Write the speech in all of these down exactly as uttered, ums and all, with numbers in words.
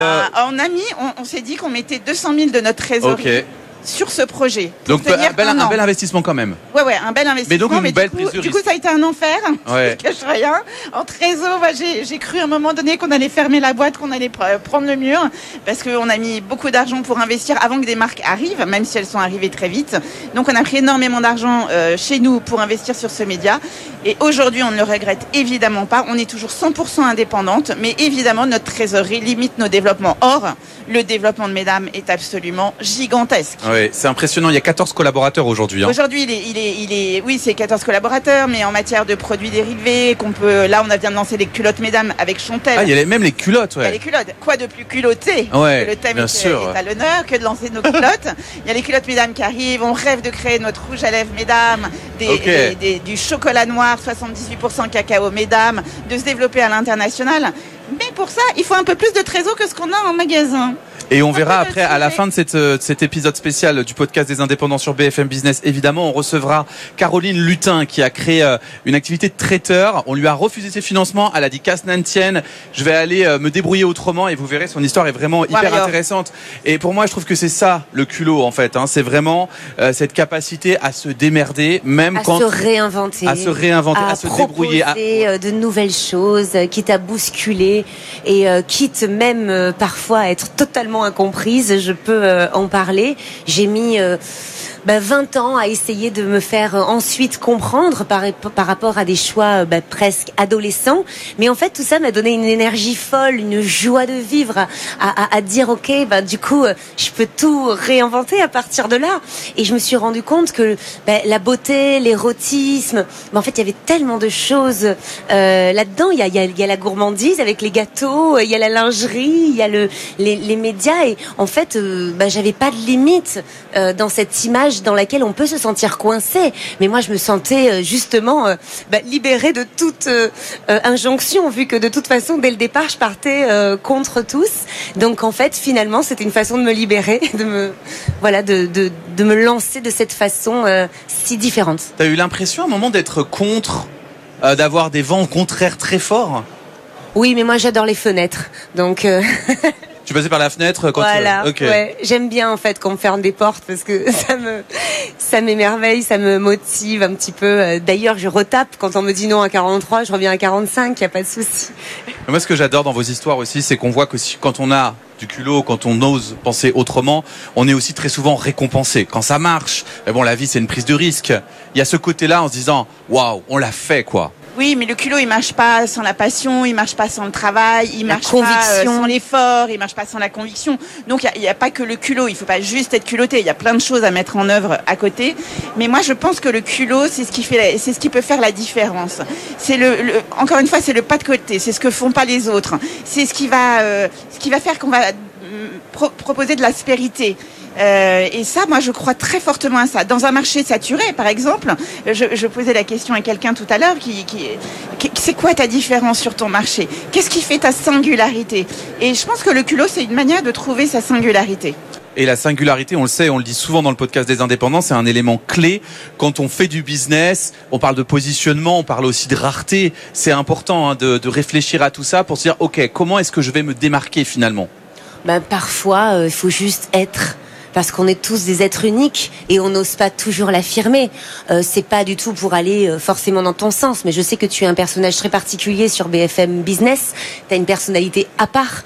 Euh, on a mis, on, on s'est dit qu'on mettait deux cent mille de notre trésorerie. Okay. Sur ce projet. Donc un bel, un, un bel investissement quand même. Ouais ouais, un bel investissement. Mais donc une mais belle du coup, prise de risque. Du coup, ça a été un enfer. Ouais. Je cache rien. En trésor, bah, j'ai, j'ai cru à un moment donné qu'on allait fermer la boîte, qu'on allait pr- prendre le mur, parce qu'on a mis beaucoup d'argent pour investir avant que des marques arrivent, même si elles sont arrivées très vite. Donc on a pris énormément d'argent euh, chez nous pour investir sur ce média. Et aujourd'hui, on ne le regrette évidemment pas. On est toujours cent pour cent indépendante, mais évidemment, notre trésorerie limite nos développements. Or, le développement de Mesdames est absolument gigantesque. Oui, c'est impressionnant. Il y a quatorze collaborateurs aujourd'hui. Hein. Aujourd'hui, il est, il est, il est, oui, c'est quatorze collaborateurs, mais en matière de produits dérivés, qu'on peut, là, on a vient de lancer les culottes Mesdames avec Chantel. Ah, il y a même les culottes, ouais. Il y a les culottes. Quoi de plus culotté ouais, que le thème bien est, sûr. est à l'honneur que de lancer nos culottes. Il y a les culottes Mesdames qui arrivent. On rêve de créer notre rouge à lèvres Mesdames, des, okay. des, des, du chocolat noir, soixante-dix-huit pour cent cacao Mesdames, de se développer à l'international. Mais pour ça, il faut un peu plus de trésor que ce qu'on a en magasin. Et on verra après, à la fin de cette, euh, cet épisode spécial du podcast des indépendants sur B F M Business, évidemment, on recevra Caroline Lutin qui a créé euh, une activité de traiteur. On lui a refusé ses financements. Elle a dit casse n'en tienne, je vais aller euh, me débrouiller autrement et vous verrez, son histoire est vraiment hyper Warrior. intéressante. Et pour moi, je trouve que c'est ça le culot en fait. Hein. C'est vraiment euh, cette capacité à se démerder, même à quand se réinventer, à se réinventer, à, à se débrouiller, à proposer de nouvelles choses, quitte à bousculer et euh, quitte même euh, parfois à être totalement incomprise, je peux euh, en parler. J'ai mis euh, bah, vingt ans à essayer de me faire euh, ensuite comprendre par, par rapport à des choix euh, bah, presque adolescents. Mais en fait, tout ça m'a donné une énergie folle, une joie de vivre, à, à, à dire ok, bah, du coup, euh, je peux tout réinventer à partir de là. Et je me suis rendu compte que bah, la beauté, l'érotisme, bah, en fait, il y avait tellement de choses euh, là-dedans. Il y a, il y a, il y a la gourmandise avec les gâteaux, il y a la lingerie, il y a le, les, les médias. Et en fait, euh, bah, j'avais pas de limite euh, dans cette image dans laquelle on peut se sentir coincé. Mais moi, je me sentais euh, justement euh, bah, libérée de toute euh, euh, injonction, vu que de toute façon, dès le départ, je partais euh, contre tous. Donc, en fait, finalement, c'était une façon de me libérer, de me, voilà, de, de, de me lancer de cette façon euh, si différente. T'as eu l'impression à un moment d'être contre, euh, d'avoir des vents contraires très forts? Oui, mais moi, j'adore les fenêtres. Donc... Euh... Tu passais par la fenêtre quand voilà, tu... okay. ouais. J'aime bien en fait qu'on me ferme des portes parce que ça me, ça m'émerveille, ça me motive un petit peu. D'ailleurs, je retape quand on me dit non à quarante-trois, je reviens à quarante-cinq, y a pas de souci. Moi, ce que j'adore dans vos histoires aussi, c'est qu'on voit que si, quand on a du culot, quand on ose penser autrement, on est aussi très souvent récompensé. Quand ça marche, mais bon, la vie c'est une prise de risque. Il y a ce côté-là en se disant, waouh, on l'a fait quoi. Oui, mais le culot, il marche pas sans la passion, il marche pas sans le travail, il la marche conviction. pas euh, sans l'effort, il marche pas sans la conviction. Donc, il n'y a, a pas que le culot, il faut pas juste être culotté, il y a plein de choses à mettre en œuvre à côté. Mais moi, je pense que le culot, c'est ce qui fait, la, c'est ce qui peut faire la différence. C'est le, le, encore une fois, c'est le pas de côté, c'est ce que font pas les autres. C'est ce qui va, euh, ce qui va faire qu'on va pro- proposer de l'aspérité. Euh, et ça, moi, je crois très fortement à ça. Dans un marché saturé, par exemple, je, je posais la question à quelqu'un tout à l'heure, qui, qui, qui, c'est quoi ta différence sur ton marché? Qu'est-ce qui fait ta singularité? Et je pense que le culot, c'est une manière de trouver sa singularité. Et la singularité, on le sait, on le dit souvent dans le podcast des indépendants, c'est un élément clé. Quand on fait du business, on parle de positionnement, on parle aussi de rareté. C'est important hein, de, de réfléchir à tout ça pour se dire, ok, comment est-ce que je vais me démarquer finalement? Ben, parfois, il euh, faut juste être... Parce qu'on est tous des êtres uniques et on n'ose pas toujours l'affirmer. Euh, c'est pas du tout pour aller euh, forcément dans ton sens, mais je sais que tu es un personnage très particulier sur B F M Business. T'as une personnalité à part.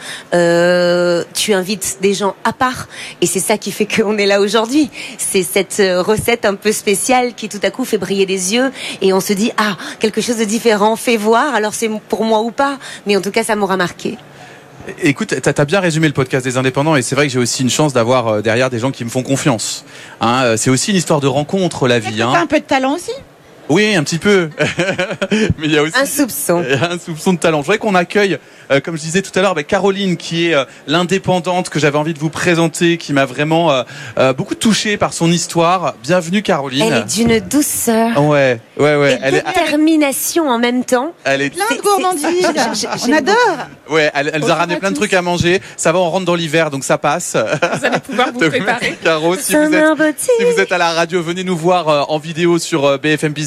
Euh, tu invites des gens à part, et c'est ça qui fait qu'on est là aujourd'hui. C'est cette euh, recette un peu spéciale qui tout à coup fait briller des yeux et on se dit ah quelque chose de différent, fais voir. Alors c'est pour moi ou pas, mais en tout cas ça m'aura marqué. Écoute, t'as bien résumé le podcast des indépendants et c'est vrai que j'ai aussi une chance d'avoir euh, derrière des gens qui me font confiance. Hein, c'est aussi une histoire de rencontre, la vie. Hein. T'as un peu de talent aussi? Oui, un petit peu. Mais il y a aussi un soupçon. Un soupçon de talent. Je voudrais qu'on accueille, euh, comme je disais tout à l'heure, bah, Caroline, qui est euh, l'indépendante que j'avais envie de vous présenter, qui m'a vraiment euh, euh, beaucoup touché par son histoire. Bienvenue, Caroline. Elle est d'une douceur. Ouais, ouais, ouais. Et elle détermination est... en même temps. Elle est plein de gourmandise. On adore. Ouais, elle, elle nous a ramené plein de trucs à manger. Ça va, on rentre dans l'hiver, donc ça passe. Vous allez pouvoir vous préparer. Caro, si vous, êtes, si vous êtes à la radio, venez nous voir euh, en vidéo sur euh, B F M Business.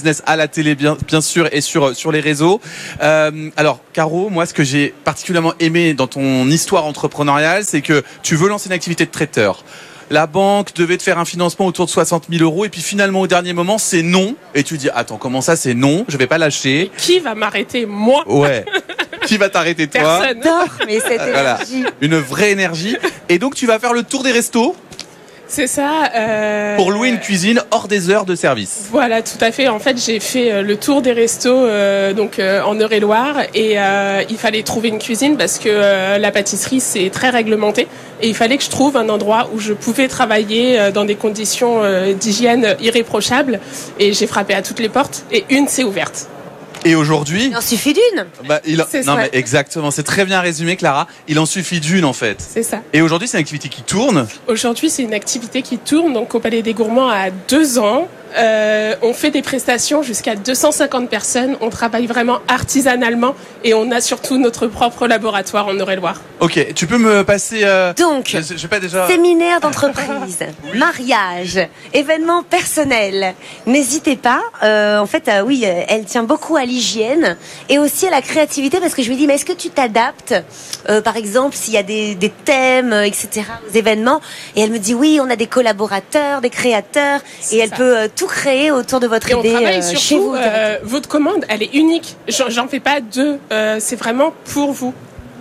Business à la télé, bien, bien sûr, et sur, sur les réseaux. Euh, alors, Caro, moi, ce que j'ai particulièrement aimé dans ton histoire entrepreneuriale, c'est que tu veux lancer une activité de traiteur. La banque devait te faire un financement autour de soixante mille euros et puis finalement au dernier moment c'est non et tu dis attends comment ça c'est non, je vais pas lâcher. Qui va m'arrêter moi? Ouais. Qui va t'arrêter toi? Personne. J'adore, mais cette Voilà. énergie. Une vraie énergie. Et donc tu vas faire le tour des restos C'est ça. Euh... pour louer une cuisine hors des heures de service. Voilà, tout à fait. En fait, j'ai fait euh, le tour des restos euh, donc euh, en Eure-et-Loire et euh, il fallait trouver une cuisine parce que euh, la pâtisserie c'est très réglementé et il fallait que je trouve un endroit où je pouvais travailler euh, dans des conditions euh, d'hygiène irréprochables et j'ai frappé à toutes les portes et une s'est ouverte. Et aujourd'hui, Il en suffit d'une. bah, il en- C'est non ça. mais exactement, c'est très bien résumé Clara. Il en suffit d'une en fait. C'est ça. Et aujourd'hui c'est une activité qui tourne. Aujourd'hui, c'est une activité qui tourne donc au Palais des Gourmands à deux ans. Euh, on fait des prestations jusqu'à deux cent cinquante personnes. On travaille vraiment artisanalement et on a surtout notre propre laboratoire en Eure-et-Loire. Ok, tu peux me passer. Euh... Donc, Je, je sais pas déjà. séminaire d'entreprise, mariage, événements personnels. N'hésitez pas. Euh, en fait, euh, oui, euh, elle tient beaucoup à l'hygiène et aussi à la créativité parce que je lui dis, mais est-ce que tu t'adaptes, euh, par exemple, s'il y a des, des thèmes, euh, et cetera, aux événements? Et elle me dit, oui, on a des collaborateurs, des créateurs, C'est et elle ça. peut euh, tout créer autour de votre Et on idée travaille euh, surtout, chez vous. euh, votre commande, elle est unique. J'en j'en fais pas deux. Euh, c'est vraiment pour vous.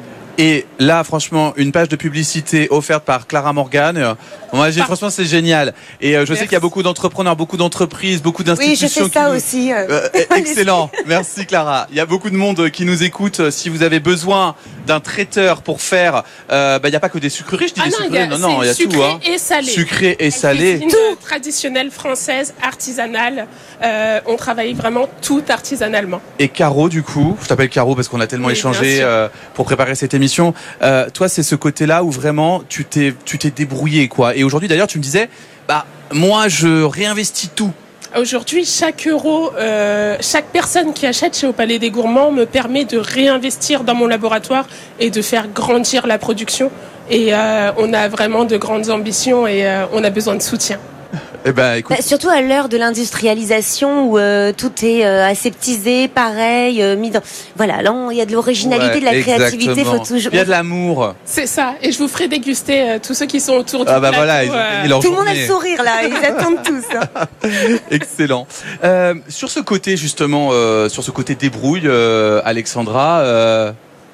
Et là, franchement, une page de publicité offerte par Clara Morgan. Euh, Moi, j'ai, Par- franchement, c'est génial. Et euh, je sais Merci. qu'il y a beaucoup d'entrepreneurs, beaucoup d'entreprises, beaucoup Oui, je d'institutions. fais ça qui nous- aussi. euh. Euh, excellent. Merci Clara. Il y a beaucoup de monde qui nous écoute. Si vous avez besoin d'un traiteur pour faire, euh, bah, il n'y a pas que des sucreries, je dis Ah des non, il y sucreries. a, Non, non, il y a c'est tout. sucré Hein. et salé. Sucré et Une salé. cuisine traditionnelle française, artisanale. Euh, on travaille vraiment tout artisanalement. Et Caro, du coup, je t'appelle Caro parce qu'on a tellement Oui, échangé bien sûr. euh, pour préparer cette émission. Euh, toi, c'est ce côté-là où vraiment tu t'es, tu t'es débrouillé, quoi. Et aujourd'hui, d'ailleurs, tu me disais, bah, moi, je réinvestis tout. Aujourd'hui, chaque euro, euh, chaque personne qui achète chez Au Palais des Gourmands me permet de réinvestir dans mon laboratoire et de faire grandir la production. Et euh, on a vraiment de grandes ambitions et euh, on a besoin de soutien. Eh ben, écoute. Bah, surtout à l'heure de l'industrialisation où euh, tout est euh, aseptisé, pareil, euh, mis dans... Voilà, là, on- il y a de l'originalité, ouais, de la créativité. exactement. Faut toujours... Il y a de l'amour. C'est ça. Et je vous ferai déguster euh, tous ceux qui sont autour du Ah bah plateau. voilà, ils ont euh, gagné leur Tout le monde a journée. le sourire là, ils attendent tous. hein. Excellent. Euh, sur ce côté justement, euh, sur ce côté débrouille, euh, Alexandra. Euh,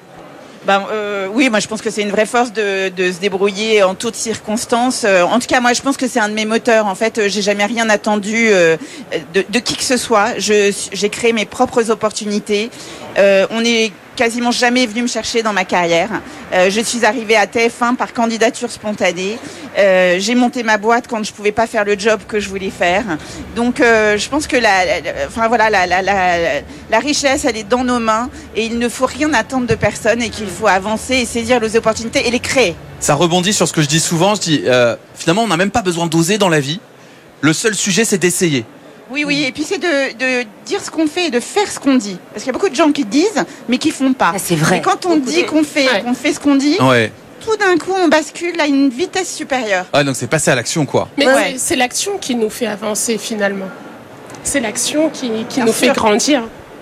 Ben, euh, oui, moi je pense que c'est une vraie force de, de se débrouiller en toutes circonstances. Euh, en tout cas, moi je pense que c'est un de mes moteurs. En fait, euh, j'ai jamais rien attendu euh, de, de qui que ce soit. Je, j'ai créé mes propres opportunités. Euh, on est quasiment jamais venu me chercher dans ma carrière. Euh, je suis arrivée à T F un par candidature spontanée. Euh, j'ai monté ma boîte quand je pouvais pas faire le job que je voulais faire. Donc, euh, je pense que la, la- la- enfin voilà, la, la, la, la richesse, elle est dans nos mains et il ne faut rien attendre de personne et qu'il faut avancer et saisir les opportunités et les créer. ça rebondit sur ce que je dis souvent. Je dis euh, finalement, on n'a même pas besoin d'oser dans la vie. Le seul sujet, c'est d'essayer. Oui, oui, et puis c'est de, de dire ce qu'on fait et de faire ce qu'on dit. Parce qu'il y a beaucoup de gens qui disent, mais qui font pas. Ah, c'est vrai. Et quand on Beaucoup dit de- qu'on fait, Ouais. qu'on fait ce qu'on dit, Ouais. tout d'un coup, on bascule à une vitesse supérieure. Ah, donc c'est passer à l'action, quoi. Mais Ouais. c'est- c'est l'action qui nous fait avancer finalement. C'est l'action qui, qui Bien nous sûr. fait grandir.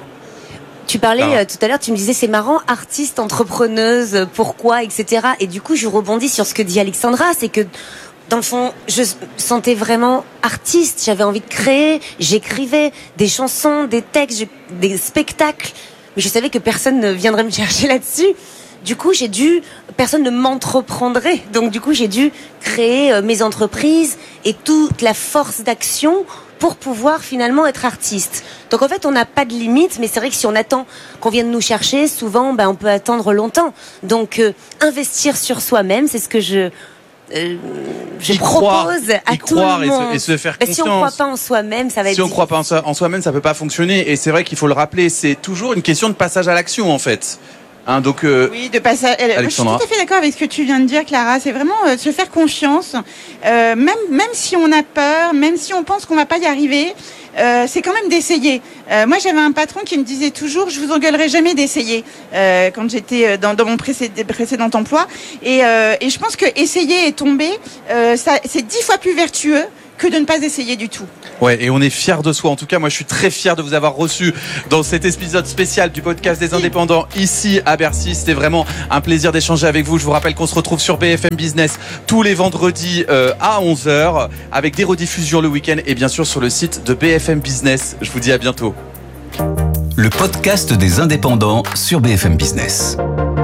Tu parlais Ah. euh, tout à l'heure, tu me disais c'est marrant, artiste, entrepreneuse, euh, pourquoi, et cetera. Et du coup, je rebondis sur ce que dit Alexandra, c'est que dans le fond, je s- sentais vraiment artiste. J'avais envie de créer, j'écrivais des chansons, des textes, je- des spectacles, mais je savais que personne ne viendrait me chercher là-dessus. Du coup, j'ai dû, personne ne m'entreprendrait. Donc, du coup, j'ai dû créer euh, mes entreprises et toute la force d'action pour pouvoir finalement être artiste. Donc, en fait, on n'a pas de limite, mais c'est vrai que si on attend qu'on vienne nous chercher, souvent, ben, on peut attendre longtemps. Donc, euh, investir sur soi-même, c'est ce que je, euh, je Y propose croire, à y tout croire le et se- monde. et se faire Ben, si on ne confiance. croit pas en soi-même, ça va être Si on croit pas en, soi- en soi-même, ça peut pas fonctionner. Et c'est vrai qu'il faut le rappeler, c'est toujours une question de passage à l'action, en fait. Hein, donc, euh, Oui, de passage. Moi, je suis Alexandra. tout à fait d'accord avec ce que tu viens de dire, Clara. C'est vraiment euh, se faire confiance, euh, même même si on a peur, même si on pense qu'on va pas y arriver. Euh, c'est quand même d'essayer. Euh, moi, j'avais un patron qui me disait toujours, je vous engueulerai jamais d'essayer. Euh, quand j'étais dans, dans mon précédent, précédent emploi, et, euh, et je pense que essayer et tomber, euh, ça, c'est dix fois plus vertueux que de ne pas essayer du tout. Ouais, et on est fiers de soi. En tout cas, moi, je suis très fier de vous avoir reçu dans cet épisode spécial du podcast des indépendants ici à Bercy. C'était vraiment un plaisir d'échanger avec vous. Je vous rappelle qu'on se retrouve sur B F M Business tous les vendredis euh, à onze heures avec des rediffusions le week-end et bien sûr sur le site de B F M Business. Je vous dis à bientôt. Le podcast des indépendants sur B F M Business.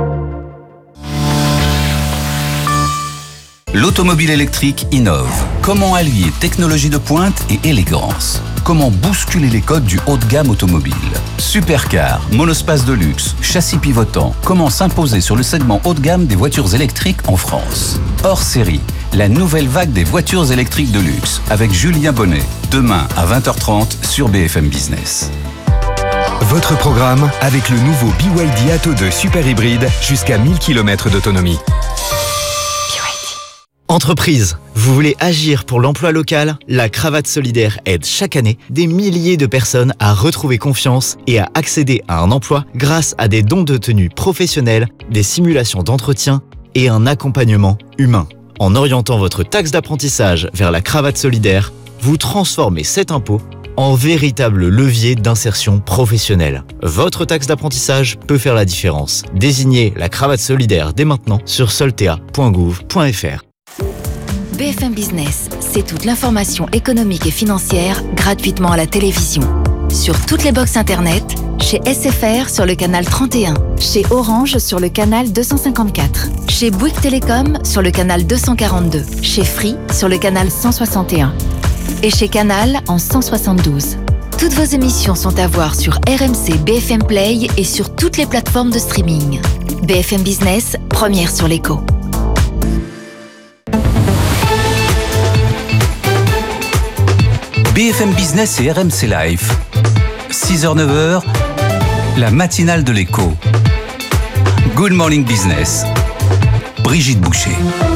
L'automobile électrique innove. Comment allier technologie de pointe et élégance? Comment bousculer les codes du haut de gamme automobile? Supercar, monospace de luxe, châssis pivotant. Comment s'imposer sur le segment haut de gamme des voitures électriques en France? Hors série, la nouvelle vague des voitures électriques de luxe avec Julien Bonnet. Demain à vingt heures trente sur B F M Business. Votre programme avec le nouveau B Y D Atto deux Super Hybride jusqu'à mille kilomètres d'autonomie. Entreprise, vous voulez agir pour l'emploi local? La Cravate Solidaire aide chaque année des milliers de personnes à retrouver confiance et à accéder à un emploi grâce à des dons de tenue professionnels, des simulations d'entretien et un accompagnement humain. En orientant votre taxe d'apprentissage vers la Cravate Solidaire, vous transformez cet impôt en véritable levier d'insertion professionnelle. Votre taxe d'apprentissage peut faire la différence. Désignez la Cravate Solidaire dès maintenant sur soltea point gouv point f r. B F M Business, c'est toute l'information économique et financière gratuitement à la télévision. Sur toutes les box internet, chez S F R sur le canal trente et un, chez Orange sur le canal deux cent cinquante-quatre, chez Bouygues Télécom sur le canal deux cent quarante-deux, chez Free sur le canal cent soixante et un et chez Canal en cent soixante-douze. Toutes vos émissions sont à voir sur R M C B F M Play et sur toutes les plateformes de streaming. B F M Business, première sur l'écho. B F M Business et R M C Live. six heures neuf heures, la matinale de l'écho. Good Morning Business. Brigitte Boucher.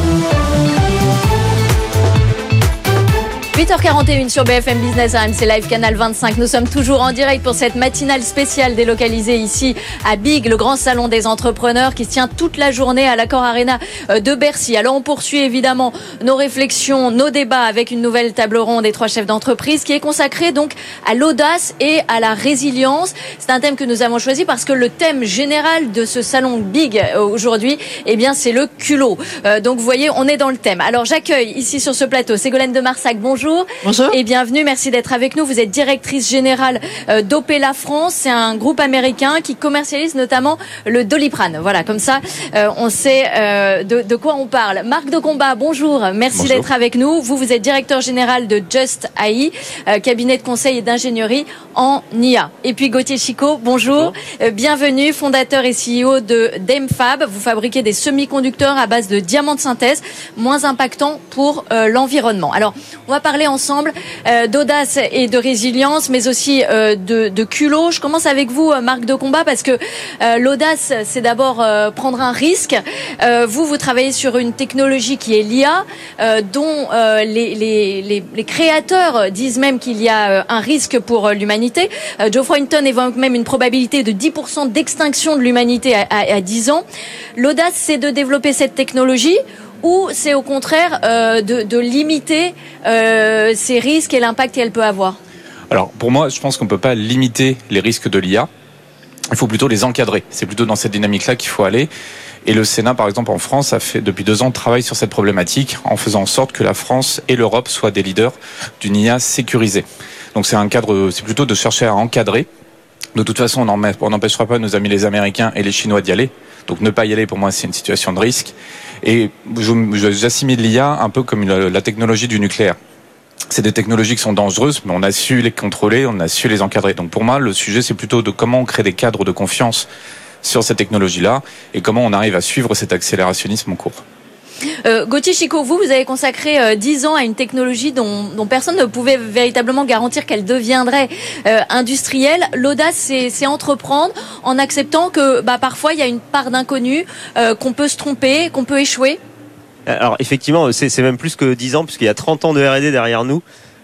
huit heures quarante et une sur B F M Business, R M C Live, canal vingt-cinq. Nous sommes toujours en direct pour cette matinale spéciale délocalisée ici à Big, le grand salon des entrepreneurs qui se tient toute la journée à l'Accor Arena de Bercy. Alors on poursuit évidemment nos réflexions, nos débats avec une nouvelle table ronde des trois chefs d'entreprise qui est consacrée donc à l'audace et à la résilience. C'est un thème que nous avons choisi parce que le thème général de ce salon Big aujourd'hui, eh bien c'est le culot. Euh, donc vous voyez, on est dans le thème. Alors j'accueille ici sur ce plateau Ségolène de Marsac. Bonjour. Bonjour. Et bienvenue, merci d'être avec nous. Vous êtes directrice générale d'Opella France. C'est un groupe américain qui commercialise notamment le Doliprane. Voilà, comme ça, euh, on sait euh, de, de quoi on parle. Marc de Combat, bonjour. Merci bonjour. D'être avec nous. Vous, vous êtes directeur général de Just A I, euh, cabinet de conseil et d'ingénierie en I A. Et puis Gauthier Chicot, bonjour. bonjour. Euh, bienvenue, fondateur et C E O de Demfab. Vous fabriquez des semi-conducteurs à base de diamants de synthèse, moins impactants pour euh, l'environnement. Alors, on va parler ensemble euh, d'audace et de résilience, mais aussi euh, de, de culot. Je commence avec vous, Marc de Combat, parce que euh, l'audace, c'est d'abord euh, prendre un risque. Euh, vous, vous travaillez sur une technologie qui est l'I A, euh, dont euh, les, les, les, les créateurs disent même qu'il y a euh, un risque pour euh, l'humanité. Euh, Geoffroy Hinton évoque même une probabilité de dix pour cent d'extinction de l'humanité à, à, à dix ans. L'audace, c'est de développer cette technologie, ou c'est au contraire euh, de, de limiter euh, ces risques et l'impact qu'elle peut avoir? Alors pour moi, je pense qu'on ne peut pas limiter les risques de l'I A. Il faut plutôt les encadrer. C'est plutôt dans cette dynamique-là qu'il faut aller. Et le Sénat, par exemple, en France, a fait depuis deux ans travaille sur cette problématique en faisant en sorte que la France et l'Europe soient des leaders d'une I A sécurisée. Donc c'est un cadre, c'est plutôt de chercher à encadrer. De toute façon, on n'empêchera pas nos amis les Américains et les Chinois d'y aller. Donc ne pas y aller, pour moi, c'est une situation de risque. Et j'assimile l'I A un peu comme la technologie du nucléaire. C'est des technologies qui sont dangereuses, mais on a su les contrôler, on a su les encadrer. Donc pour moi, le sujet, c'est plutôt de comment on crée des cadres de confiance sur cette technologie-là et comment on arrive à suivre cet accélérationnisme en cours. Euh, Gauthier Chicot, vous, vous avez consacré euh, dix ans à une technologie dont, dont personne ne pouvait véritablement garantir qu'elle deviendrait euh, industrielle. L'audace, c'est, c'est entreprendre en acceptant que bah, parfois il y a une part d'inconnu, euh, qu'on peut se tromper, qu'on peut échouer. Alors effectivement, c'est, c'est même plus que dix ans, puisqu'il y a trente ans de R et D derrière nous.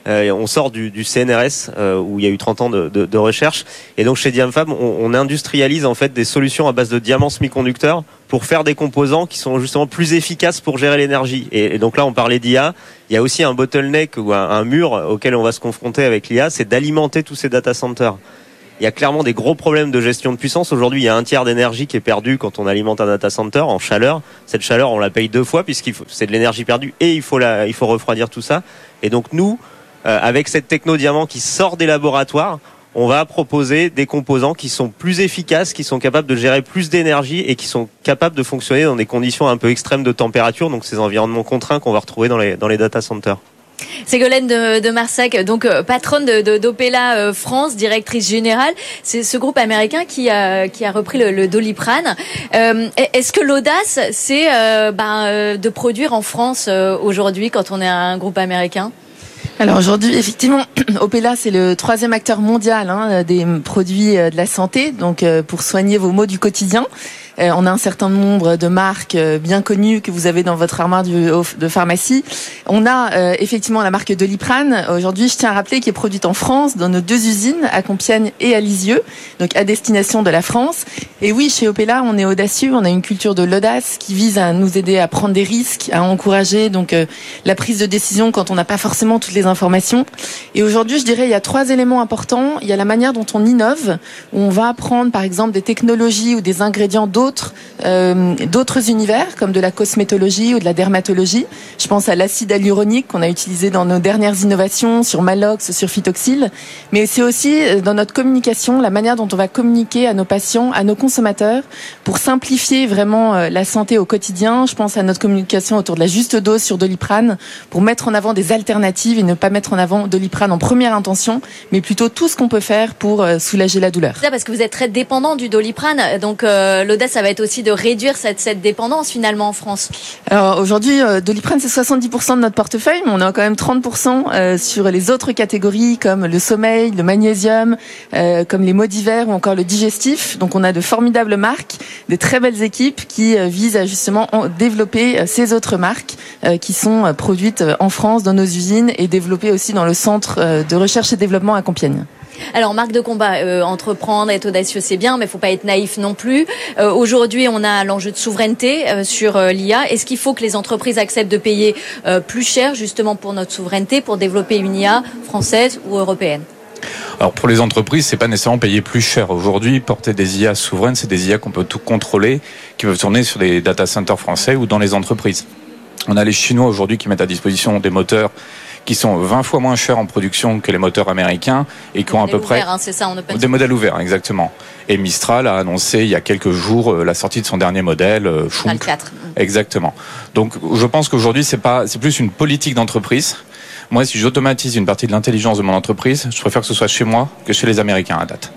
Euh, on sort du, du C N R S euh, où il y a eu trente ans de, de, de recherche. Et donc chez Diamfab, on, on industrialise en fait des solutions à base de diamants semi-conducteurs pour faire des composants qui sont justement plus efficaces pour gérer l'énergie. Et, et donc là, on parlait d'I A. Il y a aussi un bottleneck ou un, un mur auquel on va se confronter avec l'I A, c'est d'alimenter tous ces data centers. Il y a clairement des gros problèmes de gestion de puissance. Aujourd'hui, il y a un tiers d'énergie qui est perdu quand on alimente un data center en chaleur. Cette chaleur, on la paye deux fois puisqu'il faut, c'est de l'énergie perdue et il faut la, il faut refroidir tout ça. Et donc nous, euh, avec cette techno diamant qui sort des laboratoires, on va proposer des composants qui sont plus efficaces, qui sont capables de gérer plus d'énergie et qui sont capables de fonctionner dans des conditions un peu extrêmes de température, donc ces environnements contraints qu'on va retrouver dans les, dans les data centers. Ségolène de, de Marsac, donc euh, patronne de, de, d'Opella euh, France, directrice générale. C'est ce groupe américain qui a, qui a repris le, le Doliprane. Euh, est-ce que l'audace, c'est euh, ben, euh, de produire en France euh, aujourd'hui quand on est un groupe américain ? Alors aujourd'hui, effectivement, Opella, c'est le troisième acteur mondial hein, des produits de la santé, donc euh, pour soigner vos maux du quotidien. Euh, on a un certain nombre de marques euh, bien connues que vous avez dans votre armoire du, de pharmacie. On a euh, effectivement la marque Doliprane. Aujourd'hui, je tiens à rappeler qu'elle est produite en France, dans nos deux usines, à Compiègne et à Lisieux, donc à destination de la France. Et oui, chez Opella, on est audacieux, on a une culture de l'audace qui vise à nous aider à prendre des risques, à encourager donc euh, la prise de décision quand on n'a pas forcément toutes les informations. Et aujourd'hui, je dirais, il y a trois éléments importants. Il y a la manière dont on innove, où on va prendre par exemple des technologies ou des ingrédients d'autres Euh, d'autres univers comme de la cosmétologie ou de la dermatologie. Je pense à l'acide hyaluronique qu'on a utilisé dans nos dernières innovations sur Malox, sur Phytoxyl, mais c'est aussi dans notre communication, la manière dont on va communiquer à nos patients, à nos consommateurs pour simplifier vraiment la santé au quotidien. Je pense à notre communication autour de la juste dose sur Doliprane pour mettre en avant des alternatives et ne pas mettre en avant Doliprane en première intention, mais plutôt tout ce qu'on peut faire pour soulager la douleur. C'est ça, parce que vous êtes très dépendant du Doliprane, donc euh, l'audace, ça va être aussi de réduire cette, cette dépendance finalement en France. Alors aujourd'hui, euh, Doliprane c'est soixante-dix pour cent de notre portefeuille, mais on a quand même trente pour cent euh, sur les autres catégories comme le sommeil, le magnésium, euh, comme les maux d'hiver ou encore le digestif. Donc on a de formidables marques, des très belles équipes qui euh, visent à justement en développer euh, ces autres marques euh, qui sont euh, produites en France dans nos usines et développées aussi dans le centre euh, de recherche et développement à Compiègne. Alors, marque de combat, euh, entreprendre, être audacieux, c'est bien, mais il faut pas être naïf non plus. Euh, aujourd'hui, on a l'enjeu de souveraineté euh, sur euh, l'I A. Est-ce qu'il faut que les entreprises acceptent de payer euh, plus cher, justement, pour notre souveraineté, pour développer une I A française ou européenne ? Alors pour les entreprises, c'est pas nécessairement payer plus cher. Aujourd'hui, porter des I A souveraines, c'est des I A qu'on peut tout contrôler, qui peuvent tourner sur des data centers français ou dans les entreprises. On a les Chinois aujourd'hui qui mettent à disposition des moteurs qui sont vingt fois moins chers en production que les moteurs américains et qui ont à peu près ouvert, hein, c'est ça, on des modèles ouverts, exactement. Et Mistral a annoncé il y a quelques jours euh, la sortie de son dernier modèle, euh, Schunk. quatre. Exactement. Donc je pense qu'aujourd'hui c'est pas, c'est plus une politique d'entreprise. Moi, si j'automatise une partie de l'intelligence de mon entreprise, je préfère que ce soit chez moi que chez les Américains à date.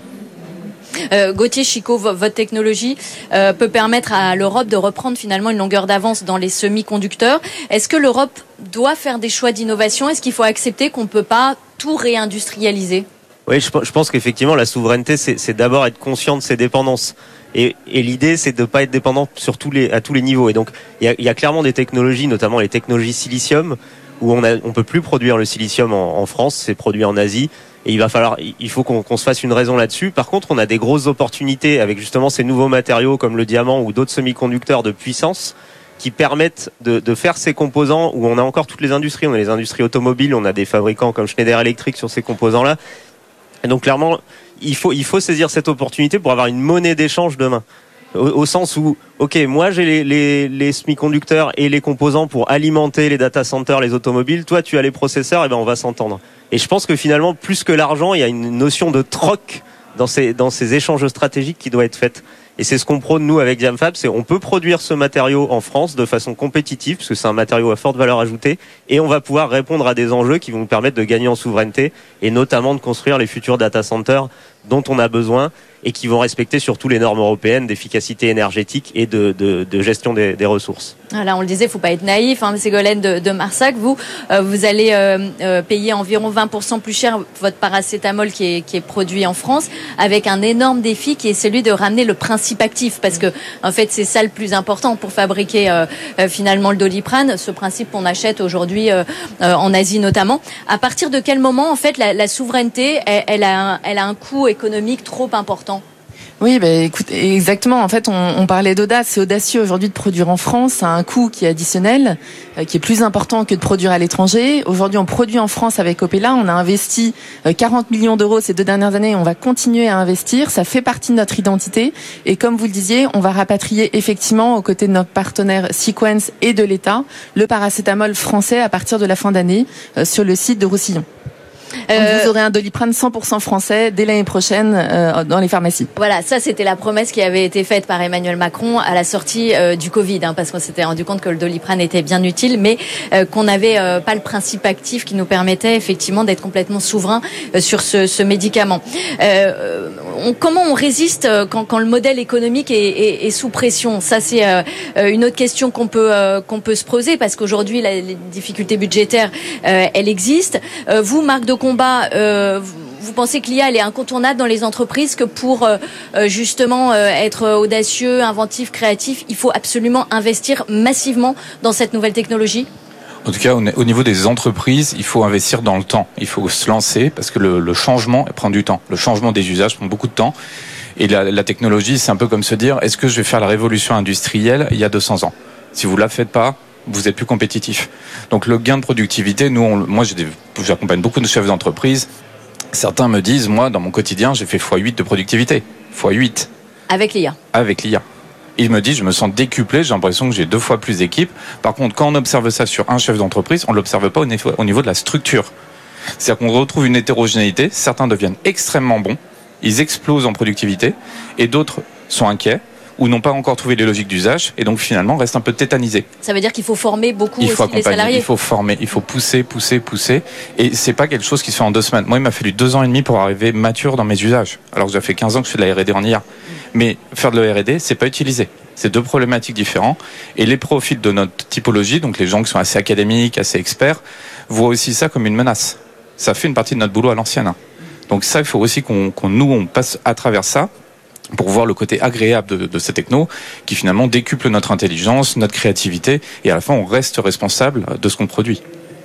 Euh, Gauthier Chicot, votre technologie euh, peut permettre à l'Europe de reprendre finalement une longueur d'avance dans les semi-conducteurs. Est-ce que l'Europe doit faire des choix d'innovation ? Est-ce qu'il faut accepter qu'on ne peut pas tout réindustrialiser ? Oui, je, je pense qu'effectivement, la souveraineté, c'est, c'est d'abord être conscient de ses dépendances. Et, et l'idée, c'est de ne pas être dépendant sur tous les, à tous les niveaux. Et donc, il y a, y a clairement des technologies, notamment les technologies silicium, où on a, on peut plus produire le silicium en, en France, c'est produit en Asie. Et il va falloir, il faut qu'on, qu'on se fasse une raison là-dessus. Par contre, on a des grosses opportunités avec justement ces nouveaux matériaux comme le diamant ou d'autres semi-conducteurs de puissance qui permettent de, de faire ces composants où on a encore toutes les industries. On a les industries automobiles, on a des fabricants comme Schneider Electric sur ces composants-là. Et donc clairement, il faut, il faut saisir cette opportunité pour avoir une monnaie d'échange demain. Au, au sens où, ok, moi j'ai les, les, les semi-conducteurs et les composants pour alimenter les data centers, les automobiles. Toi, tu as les processeurs, et ben on va s'entendre. Et je pense que finalement, plus que l'argent, il y a une notion de troc dans ces, dans ces échanges stratégiques qui doit être faite. Et c'est ce qu'on prône nous avec Diamfab, c'est on peut produire ce matériau en France de façon compétitive, parce que c'est un matériau à forte valeur ajoutée, et on va pouvoir répondre à des enjeux qui vont nous permettre de gagner en souveraineté, et notamment de construire les futurs data centers dont on a besoin et qui vont respecter surtout les normes européennes d'efficacité énergétique et de, de, de gestion des, des ressources. Là, on le disait, faut pas être naïf. Hein, Ségolène de, de Marsac, vous, euh, vous allez euh, euh, payer environ vingt pour cent plus cher votre paracétamol qui est, qui est produit en France, avec un énorme défi qui est celui de ramener le principe actif, parce que en fait, c'est ça le plus important pour fabriquer euh, euh, finalement le Doliprane, ce principe qu'on achète aujourd'hui euh, euh, en Asie notamment. À partir de quel moment, en fait, la, la souveraineté, elle, elle, a un, elle a un coût économique trop important? Oui, bah, écoute, exactement. En fait, on, on parlait d'audace. C'est audacieux aujourd'hui de produire en France. Ça a un coût qui est additionnel, euh, qui est plus important que de produire à l'étranger. Aujourd'hui, on produit en France avec Opella. On a investi euh, quarante millions d'euros ces deux dernières années. On va continuer à investir. Ça fait partie de notre identité. Et comme vous le disiez, on va rapatrier effectivement, aux côtés de notre partenaire Sequence et de l'État, le paracétamol français à partir de la fin d'année euh, sur le site de Roussillon. Donc euh, vous aurez un Doliprane cent pour cent français dès l'année prochaine euh, dans les pharmacies. Voilà, ça c'était la promesse qui avait été faite par Emmanuel Macron à la sortie euh, du Covid, hein, parce qu'on s'était rendu compte que le Doliprane était bien utile, mais euh, qu'on n'avait euh, pas le principe actif qui nous permettait effectivement d'être complètement souverain euh, sur ce, ce médicament. Euh, on, comment on résiste quand, quand le modèle économique est, est, est sous pression? Ça c'est euh, une autre question qu'on peut euh, qu'on peut se poser, parce qu'aujourd'hui la, les difficultés budgétaires euh, elles existent. Euh, vous, Marc de Combat, euh, vous pensez que l'I A elle est incontournable dans les entreprises, que pour euh, justement euh, être audacieux, inventif, créatif, il faut absolument investir massivement dans cette nouvelle technologie? En tout cas, au niveau des entreprises, il faut investir dans le temps. Il faut se lancer, parce que le, le changement prend du temps. Le changement des usages prend beaucoup de temps. Et la, la technologie, c'est un peu comme se dire, est-ce que je vais faire la révolution industrielle il y a deux cents ans? Si vous la faites pas, vous êtes plus compétitif. Donc le gain de productivité, nous, on, moi, j'ai des, j'accompagne beaucoup de chefs d'entreprise. Certains me disent, moi, dans mon quotidien, j'ai fait fois huit de productivité. fois huit. Avec l'I A. Avec l'I A. Il me dit, je me sens décuplé, j'ai l'impression que j'ai deux fois plus d'équipes. Par contre, quand on observe ça sur un chef d'entreprise, on l'observe pas au niveau, au niveau de la structure. C'est-à-dire qu'on retrouve une hétérogénéité. Certains deviennent extrêmement bons, ils explosent en productivité, et d'autres sont inquiets ou n'ont pas encore trouvé les logiques d'usage, et donc finalement restent un peu tétanisés. Ça veut dire qu'il faut former beaucoup il faut aussi les salariés. Il faut former, il faut pousser, pousser, pousser, et c'est pas quelque chose qui se fait en deux semaines. Moi, il m'a fallu deux ans et demi pour arriver mature dans mes usages, alors que j'ai fait quinze ans que je fais de la R et D en I A. Mais faire de la R et D, c'est pas utilisé. C'est deux problématiques différentes, et les profils de notre typologie, donc les gens qui sont assez académiques, assez experts, voient aussi ça comme une menace. Ça fait une partie de notre boulot à l'ancienne. Donc ça, il faut aussi qu'on, qu'on nous, on passe à travers ça, pour voir le côté agréable de, de ces technos qui finalement décuplent notre intelligence, notre créativité, et à la fin on reste responsable de ce qu'on produit.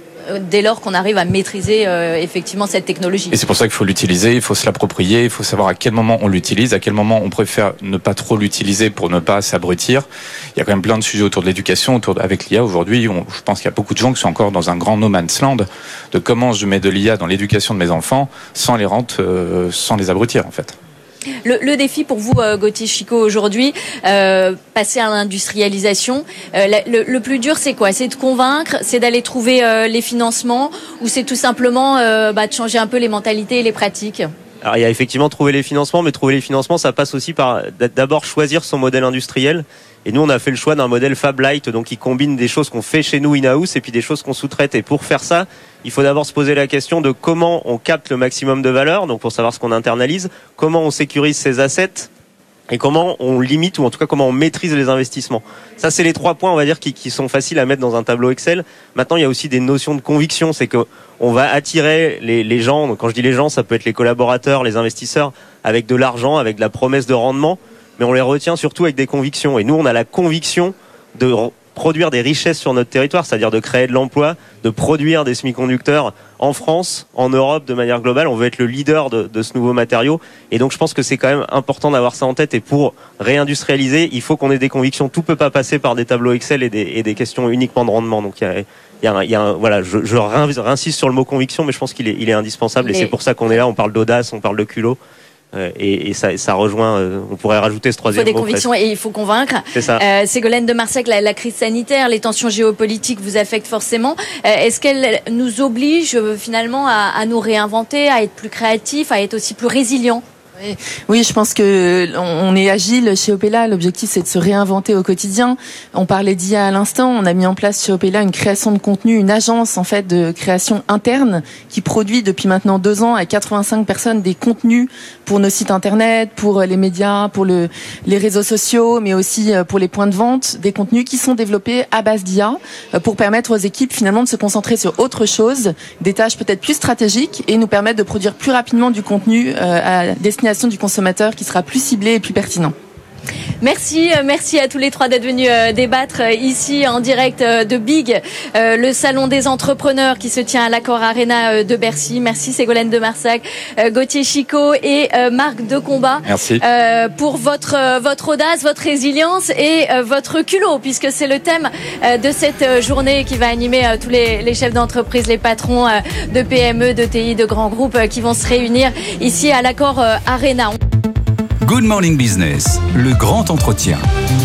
Dès lors qu'on arrive à maîtriser euh, effectivement cette technologie. Et c'est pour ça qu'il faut l'utiliser, il faut se l'approprier, il faut savoir à quel moment on l'utilise, à quel moment on préfère ne pas trop l'utiliser pour ne pas s'abrutir. Il y a quand même plein de sujets autour de l'éducation, autour de, avec l'I A aujourd'hui. On, je pense qu'il y a beaucoup de gens qui sont encore dans un grand no man's land de comment je mets de l'I A dans l'éducation de mes enfants sans les rendre, euh, sans les abrutir en fait. Le, le défi pour vous, euh, Gauthier Chicot, aujourd'hui, euh, passer à l'industrialisation, euh, le, le plus dur, c'est quoi? C'est de convaincre, c'est d'aller trouver euh, les financements, ou c'est tout simplement euh, bah, de changer un peu les mentalités et les pratiques? Alors il y a effectivement trouver les financements, mais trouver les financements, ça passe aussi par d'abord choisir son modèle industriel. Et nous, on a fait le choix d'un modèle Fab Light, donc qui combine des choses qu'on fait chez nous in-house et puis des choses qu'on sous-traite. Et pour faire ça, il faut d'abord se poser la question de comment on capte le maximum de valeur, donc pour savoir ce qu'on internalise, comment on sécurise ses assets et comment on limite, ou en tout cas comment on maîtrise les investissements. Ça, c'est les trois points, on va dire, qui, qui sont faciles à mettre dans un tableau Excel. Maintenant, il y a aussi des notions de conviction, c'est que on va attirer les, les gens, donc quand je dis les gens, ça peut être les collaborateurs, les investisseurs, avec de l'argent, avec de la promesse de rendement, mais on les retient surtout avec des convictions. Et nous, on a la conviction de produire des richesses sur notre territoire, c'est-à-dire de créer de l'emploi, de produire des semi-conducteurs en France, en Europe, de manière globale. On veut être le leader de, de ce nouveau matériau. Et donc, je pense que c'est quand même important d'avoir ça en tête. Et pour réindustrialiser, il faut qu'on ait des convictions. Tout peut pas passer par des tableaux Excel et des, et des questions uniquement de rendement. Donc, il y a, il y a, un, il y a un, voilà, je, je réinsiste sur le mot conviction, mais je pense qu'il est, il est indispensable. Mais... Et c'est pour ça qu'on est là. On parle d'audace, on parle de culot. Euh, et, et ça, ça rejoint, euh, on pourrait rajouter ce troisième mot. Il faut des convictions presque. Et il faut convaincre. C'est ça. Euh, Ségolène de Marsac, la, la crise sanitaire, les tensions géopolitiques vous affectent forcément. Euh, est-ce qu'elle nous oblige euh, finalement à, à nous réinventer, à être plus créatifs, à être aussi plus résilients? Oui, oui, je pense que on est agile chez Opella. L'objectif, c'est de se réinventer au quotidien. On parlait d'I A à l'instant. On a mis en place chez Opella une création de contenu, une agence en fait de création interne qui produit depuis maintenant deux ans à quatre-vingt-cinq personnes des contenus pour nos sites internet, pour les médias, pour le, les réseaux sociaux, mais aussi pour les points de vente. Des contenus qui sont développés à base d'I A pour permettre aux équipes finalement de se concentrer sur autre chose, des tâches peut-être plus stratégiques et nous permettre de produire plus rapidement du contenu à destination du consommateur qui sera plus ciblé et plus pertinent. Merci, merci à tous les trois d'être venus débattre ici en direct de Big, le salon des entrepreneurs qui se tient à l'Accor Arena de Bercy. Merci Ségolène de Marsac, Gauthier Chicot et Marc Decombat. Merci. Pour votre, votre audace, votre résilience et votre culot, puisque c'est le thème de cette journée qui va animer tous les, les chefs d'entreprise, les patrons de P M E, de T I, de grands groupes qui vont se réunir ici à l'Accor Arena. Good Morning Business, le grand entretien.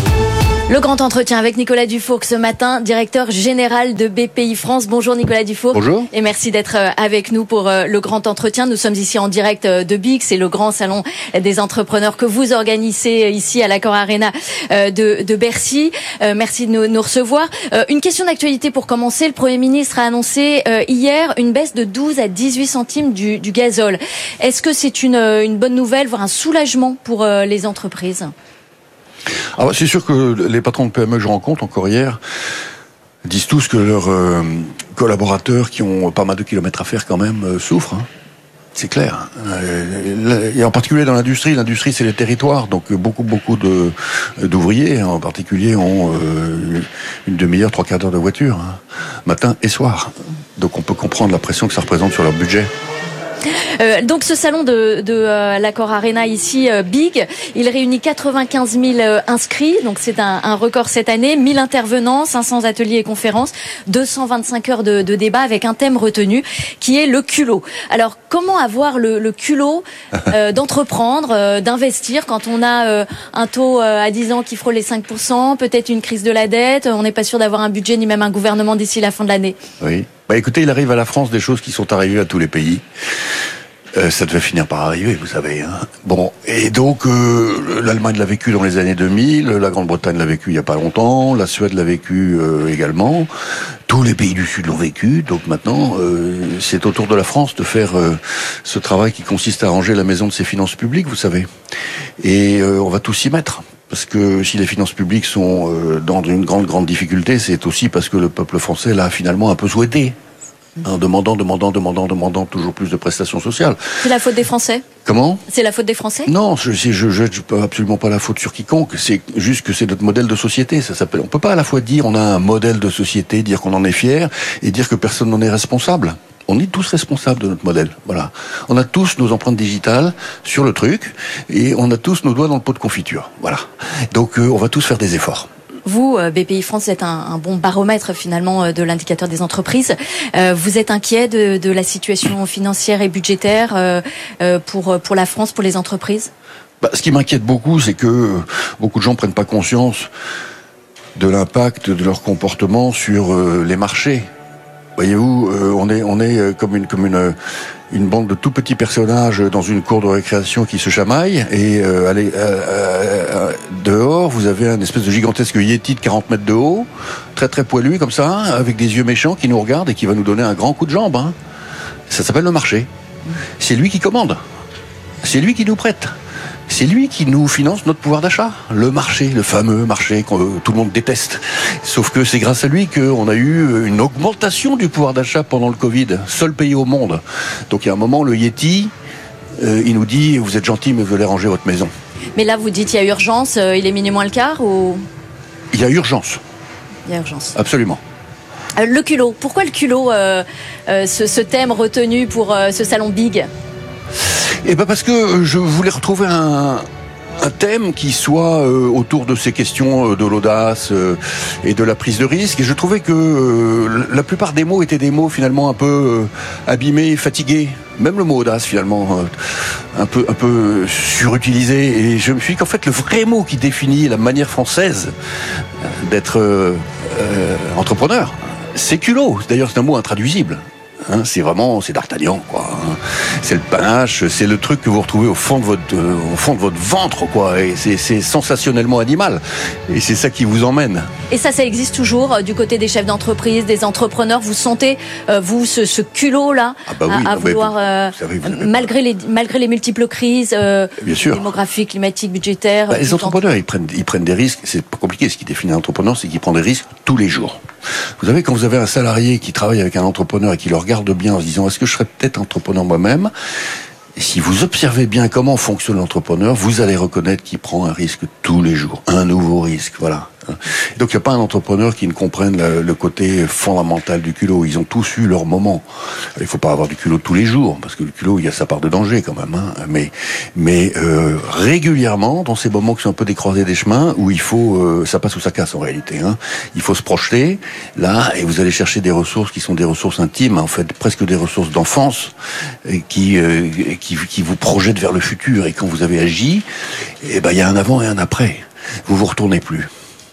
Le grand entretien avec Nicolas Dufourc ce matin, directeur général de B P I France. Bonjour Nicolas Dufourc. Bonjour. Et merci d'être avec nous pour le grand entretien. Nous sommes ici en direct de Big, c'est le grand salon des entrepreneurs que vous organisez ici à l'Accor Arena de, de Bercy. Merci de nous, nous recevoir. Une question d'actualité pour commencer. Le Premier ministre a annoncé hier une baisse de douze à dix-huit centimes du, du gazole. Est-ce que c'est une, une bonne nouvelle, voire un soulagement pour les entreprises ? Ah bah c'est sûr que les patrons de P M E que je rencontre encore hier disent tous que leurs euh, collaborateurs qui ont pas mal de kilomètres à faire quand même euh, souffrent. Hein. C'est clair. Euh, et en particulier dans l'industrie, l'industrie c'est les territoires, donc beaucoup beaucoup de d'ouvriers en particulier ont euh, une demi-heure, trois quarts d'heure de voiture, hein, matin et soir. Donc on peut comprendre la pression que ça représente sur leur budget. Euh, donc ce salon de, de euh, l'Accor Arena ici, euh, Big, il réunit quatre-vingt-quinze mille euh, inscrits, donc c'est un, un record cette année, mille intervenants, cinq cents ateliers et conférences, deux cent vingt-cinq heures de, de débat avec un thème retenu qui est le culot. Alors comment avoir le, le culot euh, d'entreprendre, euh, d'investir quand on a euh, un taux euh, à dix ans qui frôle les cinq pour cent, peut-être une crise de la dette, on n'est pas sûr d'avoir un budget ni même un gouvernement d'ici la fin de l'année. Oui. Bah écoutez, il arrive à la France des choses qui sont arrivées à tous les pays. Euh, ça devait finir par arriver, vous savez. Hein. Bon, et donc euh, l'Allemagne l'a vécu dans les années deux mille, la Grande-Bretagne l'a vécu il y a pas longtemps, la Suède l'a vécu euh, également. Tous les pays du Sud l'ont vécu. Donc maintenant, euh, c'est au tour de la France de faire euh, ce travail qui consiste à ranger la maison de ses finances publiques, vous savez. Et euh, on va tous s'y mettre. Parce que si les finances publiques sont euh, dans une grande, grande difficulté, c'est aussi parce que le peuple français l'a finalement un peu souhaité. En demandant, demandant, demandant, demandant toujours plus de prestations sociales. C'est la faute des Français ? Comment ? C'est la faute des Français ? Non, je je je jette absolument pas la faute sur quiconque. C'est juste que c'est notre modèle de société. Ça s'appelle. On peut pas à la fois dire on a un modèle de société, dire qu'on en est fier, et dire que personne n'en est responsable. On est tous responsables de notre modèle. Voilà. On a tous nos empreintes digitales sur le truc, et on a tous nos doigts dans le pot de confiture. Voilà. Donc euh, on va tous faire des efforts. Vous, B P I France, êtes un, un bon baromètre finalement de l'indicateur des entreprises. Euh, vous êtes inquiet de, de la situation financière et budgétaire euh, pour pour la France, pour les entreprises ? Bah, ce qui m'inquiète beaucoup, c'est que beaucoup de gens prennent pas conscience de l'impact de leur comportement sur euh, les marchés. Voyez-vous, euh, on est on est comme une comme une une bande de tout petits personnages dans une cour de récréation qui se chamaillent, et euh, allez, euh, euh, dehors vous avez un espèce de gigantesque yéti de quarante mètres de haut, très très poilu comme ça, hein, avec des yeux méchants qui nous regardent et qui va nous donner un grand coup de jambe. Hein. Ça s'appelle le marché. C'est lui qui commande. C'est lui qui nous prête. C'est lui qui nous finance notre pouvoir d'achat. Le marché, le fameux marché que tout le monde déteste. Sauf que c'est grâce à lui qu'on a eu une augmentation du pouvoir d'achat pendant le Covid. Seul pays au monde. Donc il y a un moment, le Yeti, euh, il nous dit, vous êtes gentil, mais vous allez ranger votre maison. Mais là, vous dites il y a urgence, euh, il est minuit moins le quart ou... Il y a urgence. Il y a urgence. Absolument. Euh, le culot. Pourquoi le culot, euh, euh, ce, ce thème retenu pour euh, ce salon Big ? Eh ben parce que je voulais retrouver un, un thème qui soit euh, autour de ces questions euh, de l'audace euh, et de la prise de risque. Et je trouvais que euh, la plupart des mots étaient des mots finalement un peu euh, abîmés, fatigués. Même le mot audace finalement euh, un peu un peu surutilisé. Et je me suis dit qu'en fait le vrai mot qui définit la manière française d'être euh, euh, entrepreneur, c'est culot. D'ailleurs c'est un mot intraduisible. Hein, c'est vraiment, c'est d'Artagnan, quoi. Hein. C'est le panache, c'est le truc que vous retrouvez au fond de votre, euh, au fond de votre ventre, quoi. Et c'est, c'est sensationnellement animal. Et c'est ça qui vous emmène. Et ça, ça existe toujours euh, du côté des chefs d'entreprise, des entrepreneurs. Vous sentez, euh, vous, ce, ce culot-là, ah bah oui, à, à non, vouloir, euh, vous savez, vous malgré les, malgré les multiples crises, euh, Bien sûr. démographiques, climatiques, budgétaires. Bah, les entrepreneurs, ils prennent, ils prennent des risques. C'est pas compliqué. Ce qui définit un entrepreneur, c'est qu'il prend des risques tous les jours. Vous savez, quand vous avez un salarié qui travaille avec un entrepreneur et qui le regarde bien en se disant, est-ce que je serais peut-être entrepreneur moi-même? Et si vous observez bien comment fonctionne l'entrepreneur, vous allez reconnaître qu'il prend un risque tous les jours. Un nouveau risque, voilà. Donc il n'y a pas un entrepreneur qui ne comprenne le, le côté fondamental du culot. Ils ont tous eu leur moment. Il ne faut pas avoir du culot tous les jours, parce que le culot, il y a sa part de danger quand même. Hein. Mais, mais euh, régulièrement, dans ces moments qui sont un peu des croisées des chemins, où il faut, euh, ça passe ou ça casse en réalité. Hein. Il faut se projeter là, et vous allez chercher des ressources qui sont des ressources intimes, en fait, presque des ressources d'enfance, et qui, euh, qui, qui vous projettent vers le futur. Et quand vous avez agi, eh ben il y a un avant et un après. Vous vous retournez plus.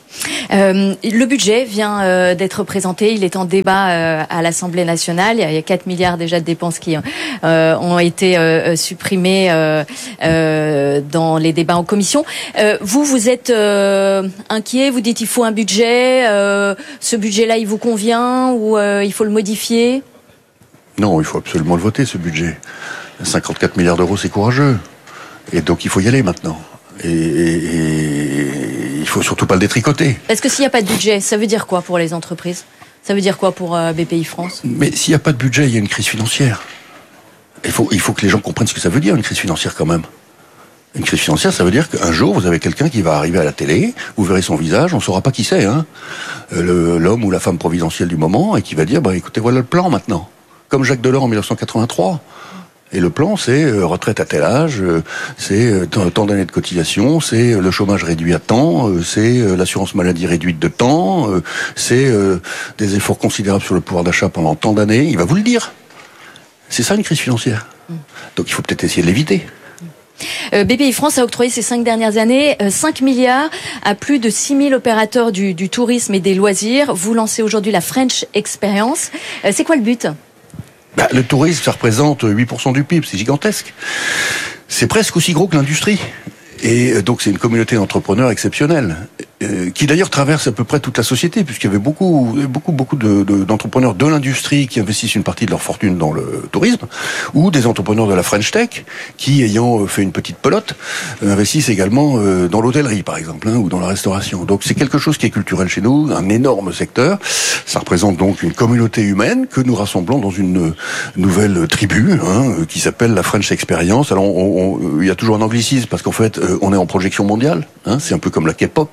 Euh, le budget vient euh, d'être présenté, il est en débat euh, à l'Assemblée nationale. Il y a quatre milliards déjà de dépenses qui euh, ont été euh, supprimées euh, euh, dans les débats en commission. Euh, vous, vous êtes euh, inquiet, vous dites il faut un budget, euh, ce budget-là il vous convient ou euh, il faut le modifier? Non, il faut absolument le voter, ce budget. cinquante-quatre milliards d'euros, c'est courageux. Et donc il faut y aller maintenant. Et, et, et il faut surtout pas le détricoter. Parce que s'il n'y a pas de budget, ça veut dire quoi pour les entreprises? Ça veut dire quoi pour euh, B P I France? Mais s'il n'y a pas de budget, il y a une crise financière. Il faut, il faut que les gens comprennent ce que ça veut dire, une crise financière quand même. Une crise financière, ça veut dire qu'un jour, vous avez quelqu'un qui va arriver à la télé, vous verrez son visage, on ne saura pas qui c'est, hein, le, l'homme ou la femme providentielle du moment, et qui va dire, bah écoutez, voilà le plan maintenant. Comme Jacques Delors en mille neuf cent quatre-vingt-trois. Et le plan, c'est euh, retraite à tel âge, euh, c'est euh, tant d'années de cotisation, c'est euh, le chômage réduit à temps, euh, c'est euh, l'assurance maladie réduite de temps, euh, c'est euh, des efforts considérables sur le pouvoir d'achat pendant tant d'années. Il va vous le dire. C'est ça une crise financière. Donc il faut peut-être essayer de l'éviter. Euh, B P I France a octroyé ces cinq dernières années euh, cinq milliards à plus de six mille opérateurs du, du tourisme et des loisirs. Vous lancez aujourd'hui la French Experience. Euh, c'est quoi le but ? Bah, le tourisme, ça représente huit pour cent du P I B, c'est gigantesque. C'est presque aussi gros que l'industrie. Et donc c'est une communauté d'entrepreneurs exceptionnelle, euh, qui d'ailleurs traverse à peu près toute la société, puisqu'il y avait beaucoup, beaucoup, beaucoup de, de, d'entrepreneurs de l'industrie qui investissent une partie de leur fortune dans le tourisme, ou des entrepreneurs de la French Tech, qui, ayant fait une petite pelote, euh, investissent également euh, dans l'hôtellerie, par exemple, hein, ou dans la restauration. Donc c'est quelque chose qui est culturel chez nous, un énorme secteur. Ça représente donc une communauté humaine que nous rassemblons dans une nouvelle tribu, hein, qui s'appelle la French Experience. Alors on, on, il y a toujours un anglicisme, parce qu'en fait, on est en projection mondiale, hein, c'est un peu comme la K-pop,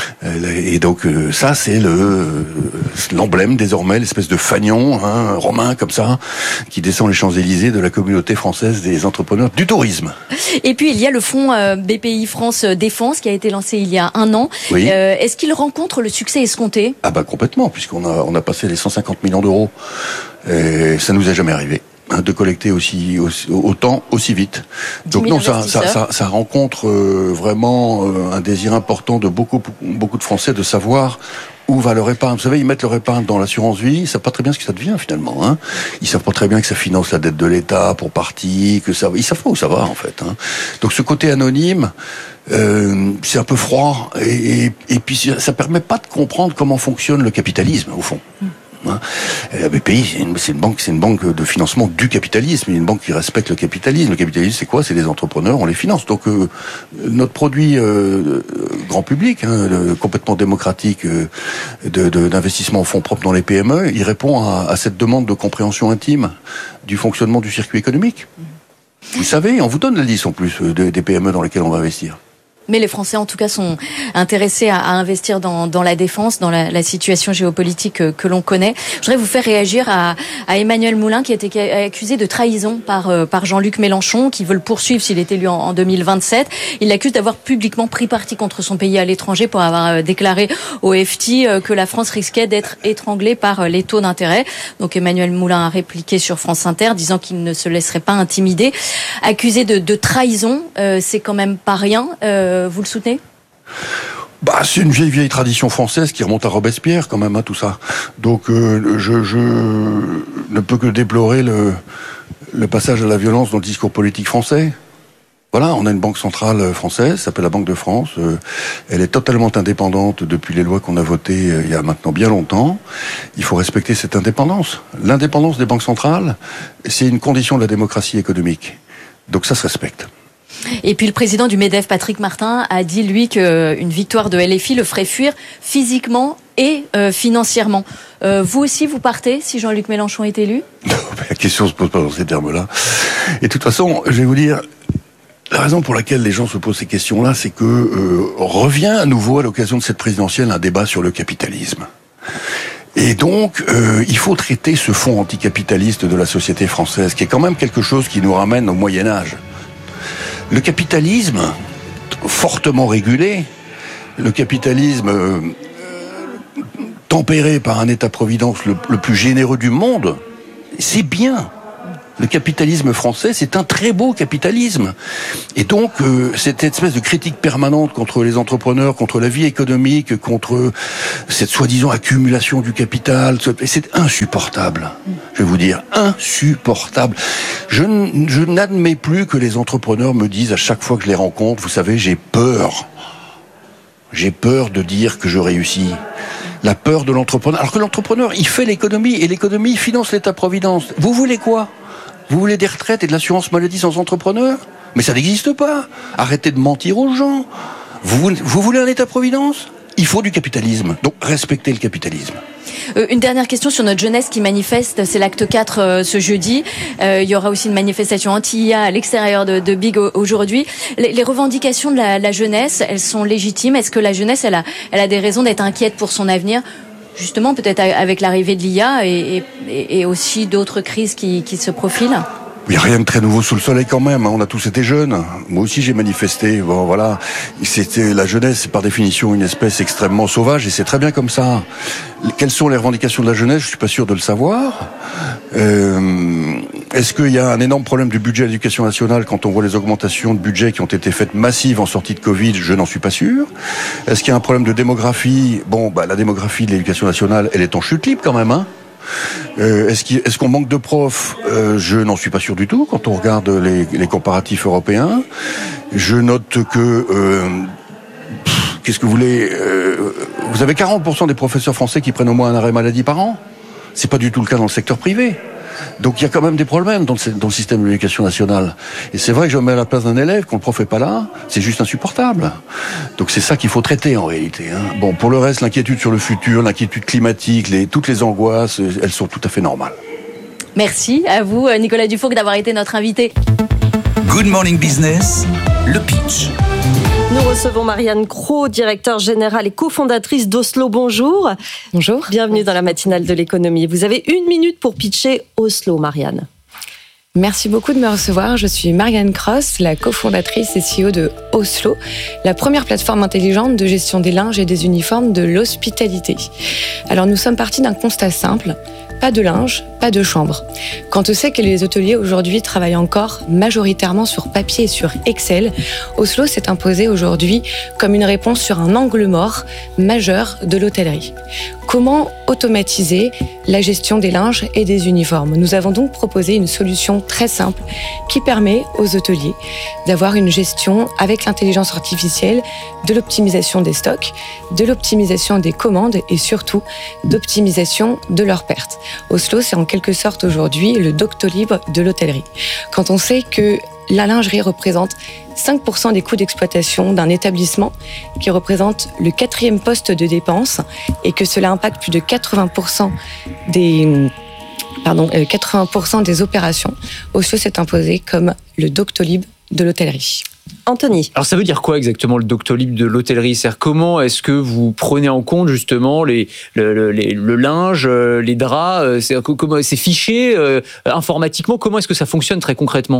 et donc ça c'est le l'emblème désormais, l'espèce de fanion, hein, romain comme ça, qui descend les Champs-Élysées de la communauté française des entrepreneurs du tourisme. Et puis il y a le fonds euh, B P I France Défense qui a été lancé il y a un an. Oui. Euh, est-ce qu'il rencontre le succès escompté ? Ah bah complètement, puisqu'on a on a passé les cent cinquante millions d'euros, et ça nous est jamais arrivé de collecter aussi, aussi autant aussi vite. Donc non, ça, ça, ça, ça rencontre euh, vraiment euh, un désir important de beaucoup, beaucoup de Français de savoir où va leur épargne. Vous savez, ils mettent leur épargne dans l'assurance vie, ils savent pas très bien ce que ça devient finalement. Hein. Ils savent pas très bien que ça finance la dette de l'État pour partie, que ça, ils savent pas où ça va en fait. Hein. Donc ce côté anonyme, euh, c'est un peu froid et, et, et puis ça permet pas de comprendre comment fonctionne le capitalisme au fond. Mmh. La B P I, c'est une, c'est une banque, c'est une banque de financement du capitalisme, une banque qui respecte le capitalisme. Le capitalisme, c'est quoi ? C'est des entrepreneurs, on les finance. Donc euh, notre produit euh, grand public, hein, le, complètement démocratique euh, de, de, d'investissement en fonds propres dans les P M E, il répond à, à cette demande de compréhension intime du fonctionnement du circuit économique. Vous savez, on vous donne la liste en plus euh, des P M E dans lesquelles on va investir. Mais les Français, en tout cas, sont intéressés à, à investir dans, dans la défense, dans la, la situation géopolitique que, que l'on connaît. Je voudrais vous faire réagir à, à Emmanuel Moulin, qui a été accusé de trahison par, euh, par Jean-Luc Mélenchon, qui veut le poursuivre s'il est élu en, en deux mille vingt-sept. Il l'accuse d'avoir publiquement pris parti contre son pays à l'étranger pour avoir euh, déclaré au F T euh, que la France risquait d'être étranglée par euh, les taux d'intérêt. Donc Emmanuel Moulin a répliqué sur France Inter, disant qu'il ne se laisserait pas intimider. Accusé de, de trahison, euh, c'est quand même pas rien. Euh, Vous le soutenez ? Bah, c'est une vieille vieille tradition française qui remonte à Robespierre quand même, hein, tout ça. Donc, euh, je, je, ne peut que déplorer le, le passage à la violence dans le discours politique français. Voilà, on a une banque centrale française, ça s'appelle la Banque de France. Euh, elle est totalement indépendante depuis les lois qu'on a votées euh, il y a maintenant bien longtemps. Il faut respecter cette indépendance. L'indépendance des banques centrales, c'est une condition de la démocratie économique. Donc ça se respecte. Et puis le président du MEDEF, Patrick Martin, a dit, lui, qu'une victoire de L F I le ferait fuir physiquement et euh, financièrement. Euh, vous aussi, vous partez si Jean-Luc Mélenchon est élu ? La question ne se pose pas dans ces termes-là. Et de toute façon, je vais vous dire... La raison pour laquelle les gens se posent ces questions-là, c'est que euh, revient à nouveau à l'occasion de cette présidentielle un débat sur le capitalisme. Et donc, euh, il faut traiter ce fond anticapitaliste de la société française, qui est quand même quelque chose qui nous ramène au Moyen-Âge. Le capitalisme, fortement régulé, le capitalisme euh, tempéré par un État-providence le, le plus généreux du monde, c'est bien. Le capitalisme français, c'est un très beau capitalisme. Et donc, euh, cette espèce de critique permanente contre les entrepreneurs, contre la vie économique, contre cette soi-disant accumulation du capital, c'est insupportable. Je vais vous dire, insupportable. Je, n- je n'admets plus que les entrepreneurs me disent à chaque fois que je les rencontre, vous savez, j'ai peur. J'ai peur de dire que je réussis. La peur de l'entrepreneur. Alors que l'entrepreneur, il fait l'économie, et l'économie finance l'État-providence. Vous voulez quoi ? Vous voulez des retraites et de l'assurance maladie sans entrepreneur ? Mais ça n'existe pas. Arrêtez de mentir aux gens. Vous, vous voulez un État-providence ? Il faut du capitalisme. Donc respectez le capitalisme. Euh, une dernière question sur notre jeunesse qui manifeste, c'est l'acte quatre euh, ce jeudi. Euh, il y aura aussi une manifestation anti-I A à l'extérieur de, de Big aujourd'hui. Les, les revendications de la, la jeunesse, elles sont légitimes. Est-ce que la jeunesse, elle a, elle a des raisons d'être inquiète pour son avenir ? Justement, peut-être avec l'arrivée de l'I A et, et, et aussi d'autres crises qui, qui se profilent. Il n'y a rien de très nouveau sous le soleil quand même. On a tous été jeunes. Moi aussi, j'ai manifesté. Bon, voilà. C'était la jeunesse, c'est par définition une espèce extrêmement sauvage, et c'est très bien comme ça. Quelles sont les revendications de la jeunesse ? Je suis pas sûr de le savoir. Euh, est-ce qu'il y a un énorme problème du budget de l'éducation nationale quand on voit les augmentations de budget qui ont été faites massives en sortie de Covid ? Je n'en suis pas sûr. Est-ce qu'il y a un problème de démographie ? Bon, bah la démographie de l'éducation nationale, elle est en chute libre quand même, hein. Euh, est-ce, qu'il, est-ce qu'on manque de profs ? euh, Je n'en suis pas sûr du tout quand on regarde les, les comparatifs européens. Je note que... Euh, pff, qu'est-ce que vous voulez euh, Vous avez quarante pour cent des professeurs français qui prennent au moins un arrêt maladie par an. C'est pas du tout le cas dans le secteur privé. Donc il y a quand même des problèmes dans le, dans le système de l'éducation nationale. Et c'est vrai que je me mets à la place d'un élève, quand le prof est pas là, c'est juste insupportable. Donc c'est ça qu'il faut traiter en réalité. Hein. Bon, pour le reste, l'inquiétude sur le futur, l'inquiétude climatique, les, toutes les angoisses, elles sont tout à fait normales. Merci à vous, Nicolas Dufourcq, d'avoir été notre invité. Good Morning Business, le pitch. Nous recevons Marianne Cros, directeur générale et cofondatrice d'Oslo. Bonjour. Bonjour. Bienvenue dans la matinale de l'économie. Vous avez une minute pour pitcher Oslo, Marianne. Merci beaucoup de me recevoir. Je suis Marianne Cross, la cofondatrice et C E O de Oslo, la première plateforme intelligente de gestion des linges et des uniformes de l'hospitalité. Alors nous sommes partis d'un constat simple. Pas de linge, pas de chambre. Quand on sait que les hôteliers aujourd'hui travaillent encore majoritairement sur papier et sur Excel, Oslo s'est imposé aujourd'hui comme une réponse sur un angle mort majeur de l'hôtellerie. Comment automatiser la gestion des linges et des uniformes ? Nous avons donc proposé une solution très simple qui permet aux hôteliers d'avoir une gestion avec l'intelligence artificielle de l'optimisation des stocks, de l'optimisation des commandes et surtout d'optimisation de leurs pertes. Oslo, c'est en quelque sorte aujourd'hui le Doctolib de l'hôtellerie. Quand on sait que la lingerie représente cinq pour cent des coûts d'exploitation d'un établissement, qui représente le quatrième poste de dépense, et que cela impacte plus de quatre-vingts pour cent des, pardon, quatre-vingts pour cent des opérations, Oslo s'est imposé comme le Doctolib de l'hôtellerie. Anthony. Alors ça veut dire quoi exactement le Doctolib de l'hôtellerie ? C'est-à-dire comment est-ce que vous prenez en compte justement les, le, le, les, le linge, les draps, c'est, comment, c'est fiché euh, informatiquement, comment est-ce que ça fonctionne très concrètement ?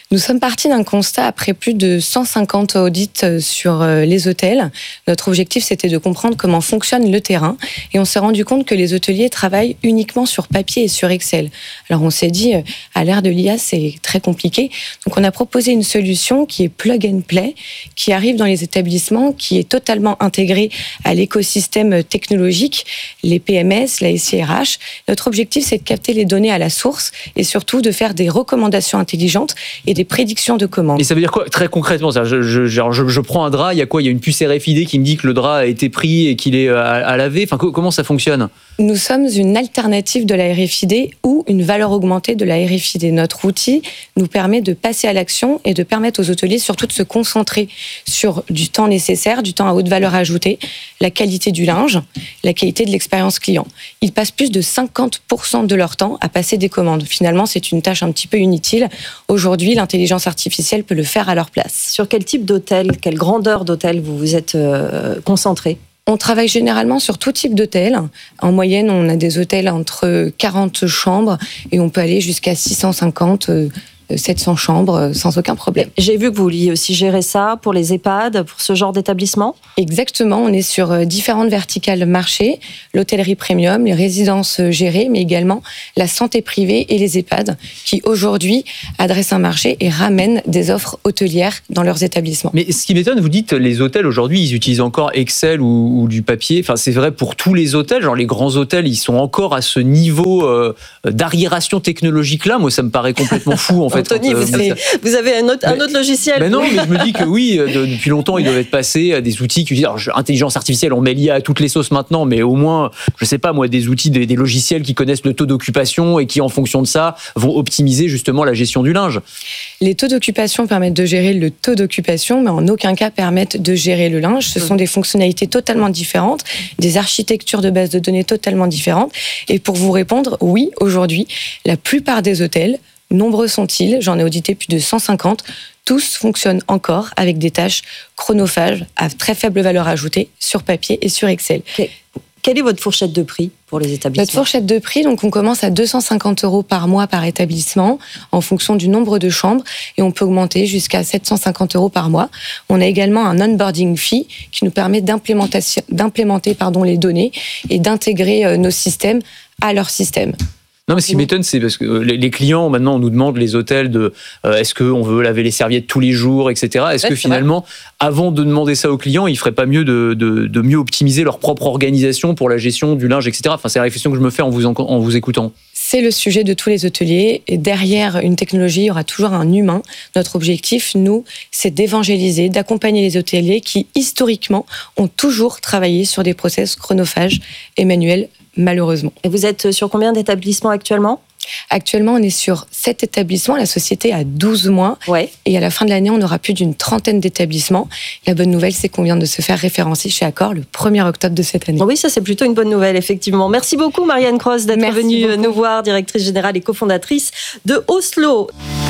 Nous sommes partis d'un constat après plus de cent cinquante audits sur les hôtels. Notre objectif, c'était de comprendre comment fonctionne le terrain et on s'est rendu compte que les hôteliers travaillent uniquement sur papier et sur Excel. Alors on s'est dit, à l'ère de l'I A, c'est très compliqué. Donc on a proposé une solution qui est plug and play, qui arrive dans les établissements, qui est totalement intégrée à l'écosystème technologique, les P M S, la S I R H. Notre objectif, c'est de capter les données à la source et surtout de faire des recommandations intelligentes et des prédictions de commandes. Et ça veut dire quoi très concrètement ça, je, je, je, je prends un drap, il y a quoi? Il y a une puce R F I D qui me dit que le drap a été pris et qu'il est à, à laver. Enfin, comment ça fonctionne? Nous sommes une alternative de la R F I D ou une valeur augmentée de la R F I D. Notre outil nous permet de passer à l'action et de permettre aux hôteliers surtout de se concentrer sur du temps nécessaire, du temps à haute valeur ajoutée, la qualité du linge, la qualité de l'expérience client. Ils passent plus de cinquante pour cent de leur temps à passer des commandes. Finalement, c'est une tâche un petit peu inutile. Aujourd'hui, l'intelligence artificielle peut le faire à leur place. Sur quel type d'hôtel, quelle grandeur d'hôtel vous vous êtes euh, concentré? On travaille généralement sur tout type d'hôtel. En moyenne, on a des hôtels entre quarante chambres et on peut aller jusqu'à six cent cinquante, sept cents chambres sans aucun problème. J'ai vu que vous vouliez aussi gérer ça pour les EHPAD, pour ce genre d'établissement? Exactement, on est sur différentes verticales marché, l'hôtellerie premium, les résidences gérées, mais également la santé privée et les EHPAD qui aujourd'hui adressent un marché et ramènent des offres hôtelières dans leurs établissements. Mais ce qui m'étonne, vous dites les hôtels aujourd'hui, ils utilisent encore Excel ou, ou du papier. Enfin, c'est vrai pour tous les hôtels, genre les grands hôtels, ils sont encore à ce niveau euh, d'arriération technologique là. Moi, ça me paraît complètement fou en fait. Anthony, quand, euh, vous, avez, vous avez un autre, mais, un autre logiciel. Mais non, mais je me dis que oui, de, depuis longtemps, ils doivent être passés à des outils qui disent, alors, intelligence artificielle, on met l'I A à toutes les sauces maintenant, mais au moins, je sais pas moi, des outils, des, des logiciels qui connaissent le taux d'occupation et qui, en fonction de ça, vont optimiser justement la gestion du linge. Les taux d'occupation permettent de gérer le taux d'occupation, mais en aucun cas permettent de gérer le linge. Ce sont des fonctionnalités totalement différentes, des architectures de base de données totalement différentes. Et pour vous répondre, oui, aujourd'hui, la plupart des hôtels, nombreux sont-ils, j'en ai audité plus de cent cinquante, tous fonctionnent encore avec des tâches chronophages à très faible valeur ajoutée sur papier et sur Excel. Okay. Quelle est votre fourchette de prix pour les établissements? Notre fourchette de prix, donc on commence à deux cent cinquante euros par mois par établissement en fonction du nombre de chambres et on peut augmenter jusqu'à sept cent cinquante euros par mois. On a également un onboarding fee qui nous permet d'implémenter pardon, les données et d'intégrer nos systèmes à leur système. Non, mais ce qui m'étonne, c'est parce que les clients, maintenant, on nous demande, les hôtels, de euh, est-ce qu'on veut laver les serviettes tous les jours, et cetera. Est-ce ouais, que finalement, vrai. avant de demander ça aux clients, ils ne feraient pas mieux de, de, de mieux optimiser leur propre organisation pour la gestion du linge, et cetera. Enfin, c'est la réflexion que je me fais en vous, en, en vous écoutant. C'est le sujet de tous les hôteliers. Et derrière une technologie, il y aura toujours un humain. Notre objectif, nous, c'est d'évangéliser, d'accompagner les hôteliers qui, historiquement, ont toujours travaillé sur des process chronophages et manuels, malheureusement. Et vous êtes sur combien d'établissements actuellement ? Actuellement, on est sur sept établissements. La société a douze mois. Ouais. Et à la fin de l'année, on aura plus d'une trentaine d'établissements. La bonne nouvelle, c'est qu'on vient de se faire référencer chez Accor le premier octobre de cette année. Oui, ça, c'est plutôt une bonne nouvelle, effectivement. Merci beaucoup, Marianne Cross, d'être Merci venue beaucoup. nous voir, directrice générale et cofondatrice de Oslo.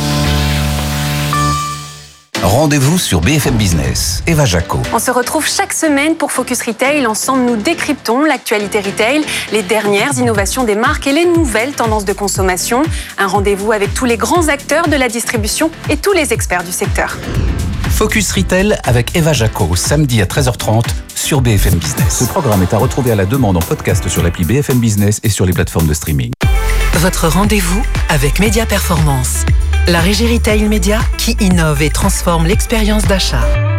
Rendez-vous sur B F M Business. Eva Jaco. On se retrouve chaque semaine pour Focus Retail. Ensemble, nous décryptons l'actualité retail, les dernières innovations des marques et les nouvelles tendances de consommation. Un rendez-vous avec tous les grands acteurs de la distribution et tous les experts du secteur. Focus Retail avec Eva Jaco, samedi à treize heures trente sur B F M Business. Ce programme est à retrouver à la demande en podcast sur l'appli B F M Business et sur les plateformes de streaming. Votre rendez-vous avec Média Performance, la régie retail média qui innove et transforme l'expérience d'achat.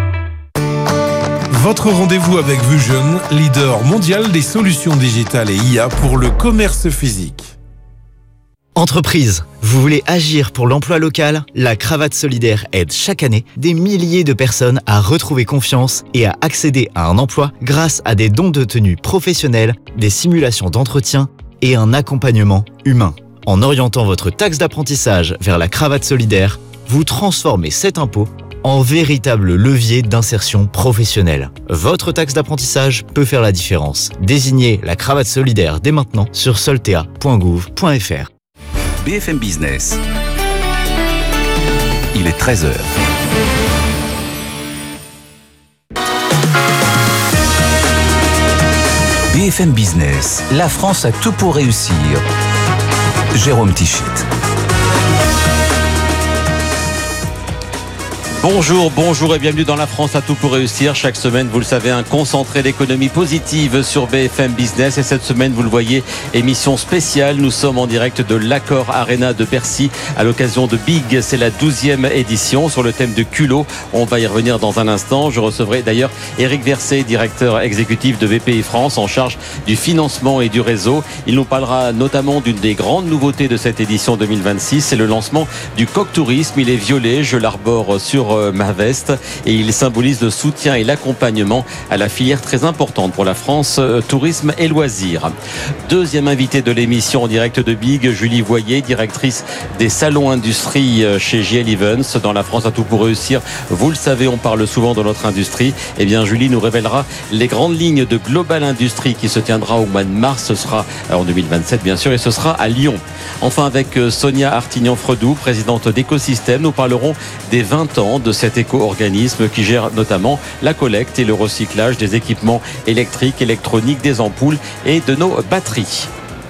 Votre rendez-vous avec Vusion, leader mondial des solutions digitales et I A pour le commerce physique. Entreprise, vous voulez agir pour l'emploi local? La Cravate Solidaire aide chaque année des milliers de personnes à retrouver confiance et à accéder à un emploi grâce à des dons de tenue professionnels, des simulations d'entretien et un accompagnement humain. En orientant votre taxe d'apprentissage vers la Cravate Solidaire, vous transformez cet impôt en véritable levier d'insertion professionnelle. Votre taxe d'apprentissage peut faire la différence. Désignez la Cravate Solidaire dès maintenant sur soltea point gouv point f r. B F M Business. Il est treize heures. B F M Business. La France a tout pour réussir. Jérôme Tichit. Bonjour, bonjour et bienvenue dans La France à tout pour réussir. Chaque semaine, vous le savez, un concentré d'économie positive sur B F M Business. Et cette semaine, vous le voyez, émission spéciale. Nous sommes en direct de l'Accor Arena de Bercy à l'occasion de Big. C'est la douzième édition sur le thème de culot. On va y revenir dans un instant. Je recevrai d'ailleurs Éric Verset, directeur exécutif de B P I France en charge du financement et du réseau. Il nous parlera notamment d'une des grandes nouveautés de cette édition deux mille vingt-six. C'est le lancement du coq tourisme. Il est violet, je l'arbore sur ma veste et il symbolise le soutien et l'accompagnement à la filière très importante pour la France, tourisme et loisirs. Deuxième invité de l'émission en direct de Big, Julie Voyer, directrice des salons industrie chez J L Events dans La France à tout pour réussir. Vous le savez, on parle souvent de notre industrie. Eh bien, Julie nous révélera les grandes lignes de Global Industrie qui se tiendra au mois de mars. Ce sera en deux mille vingt-sept, bien sûr, et ce sera à Lyon. Enfin, avec Sonia Artignan-Fredoux, présidente d'Écosystème, nous parlerons des vingt ans de cet éco-organisme qui gère notamment la collecte et le recyclage des équipements électriques, électroniques, des ampoules et de nos batteries.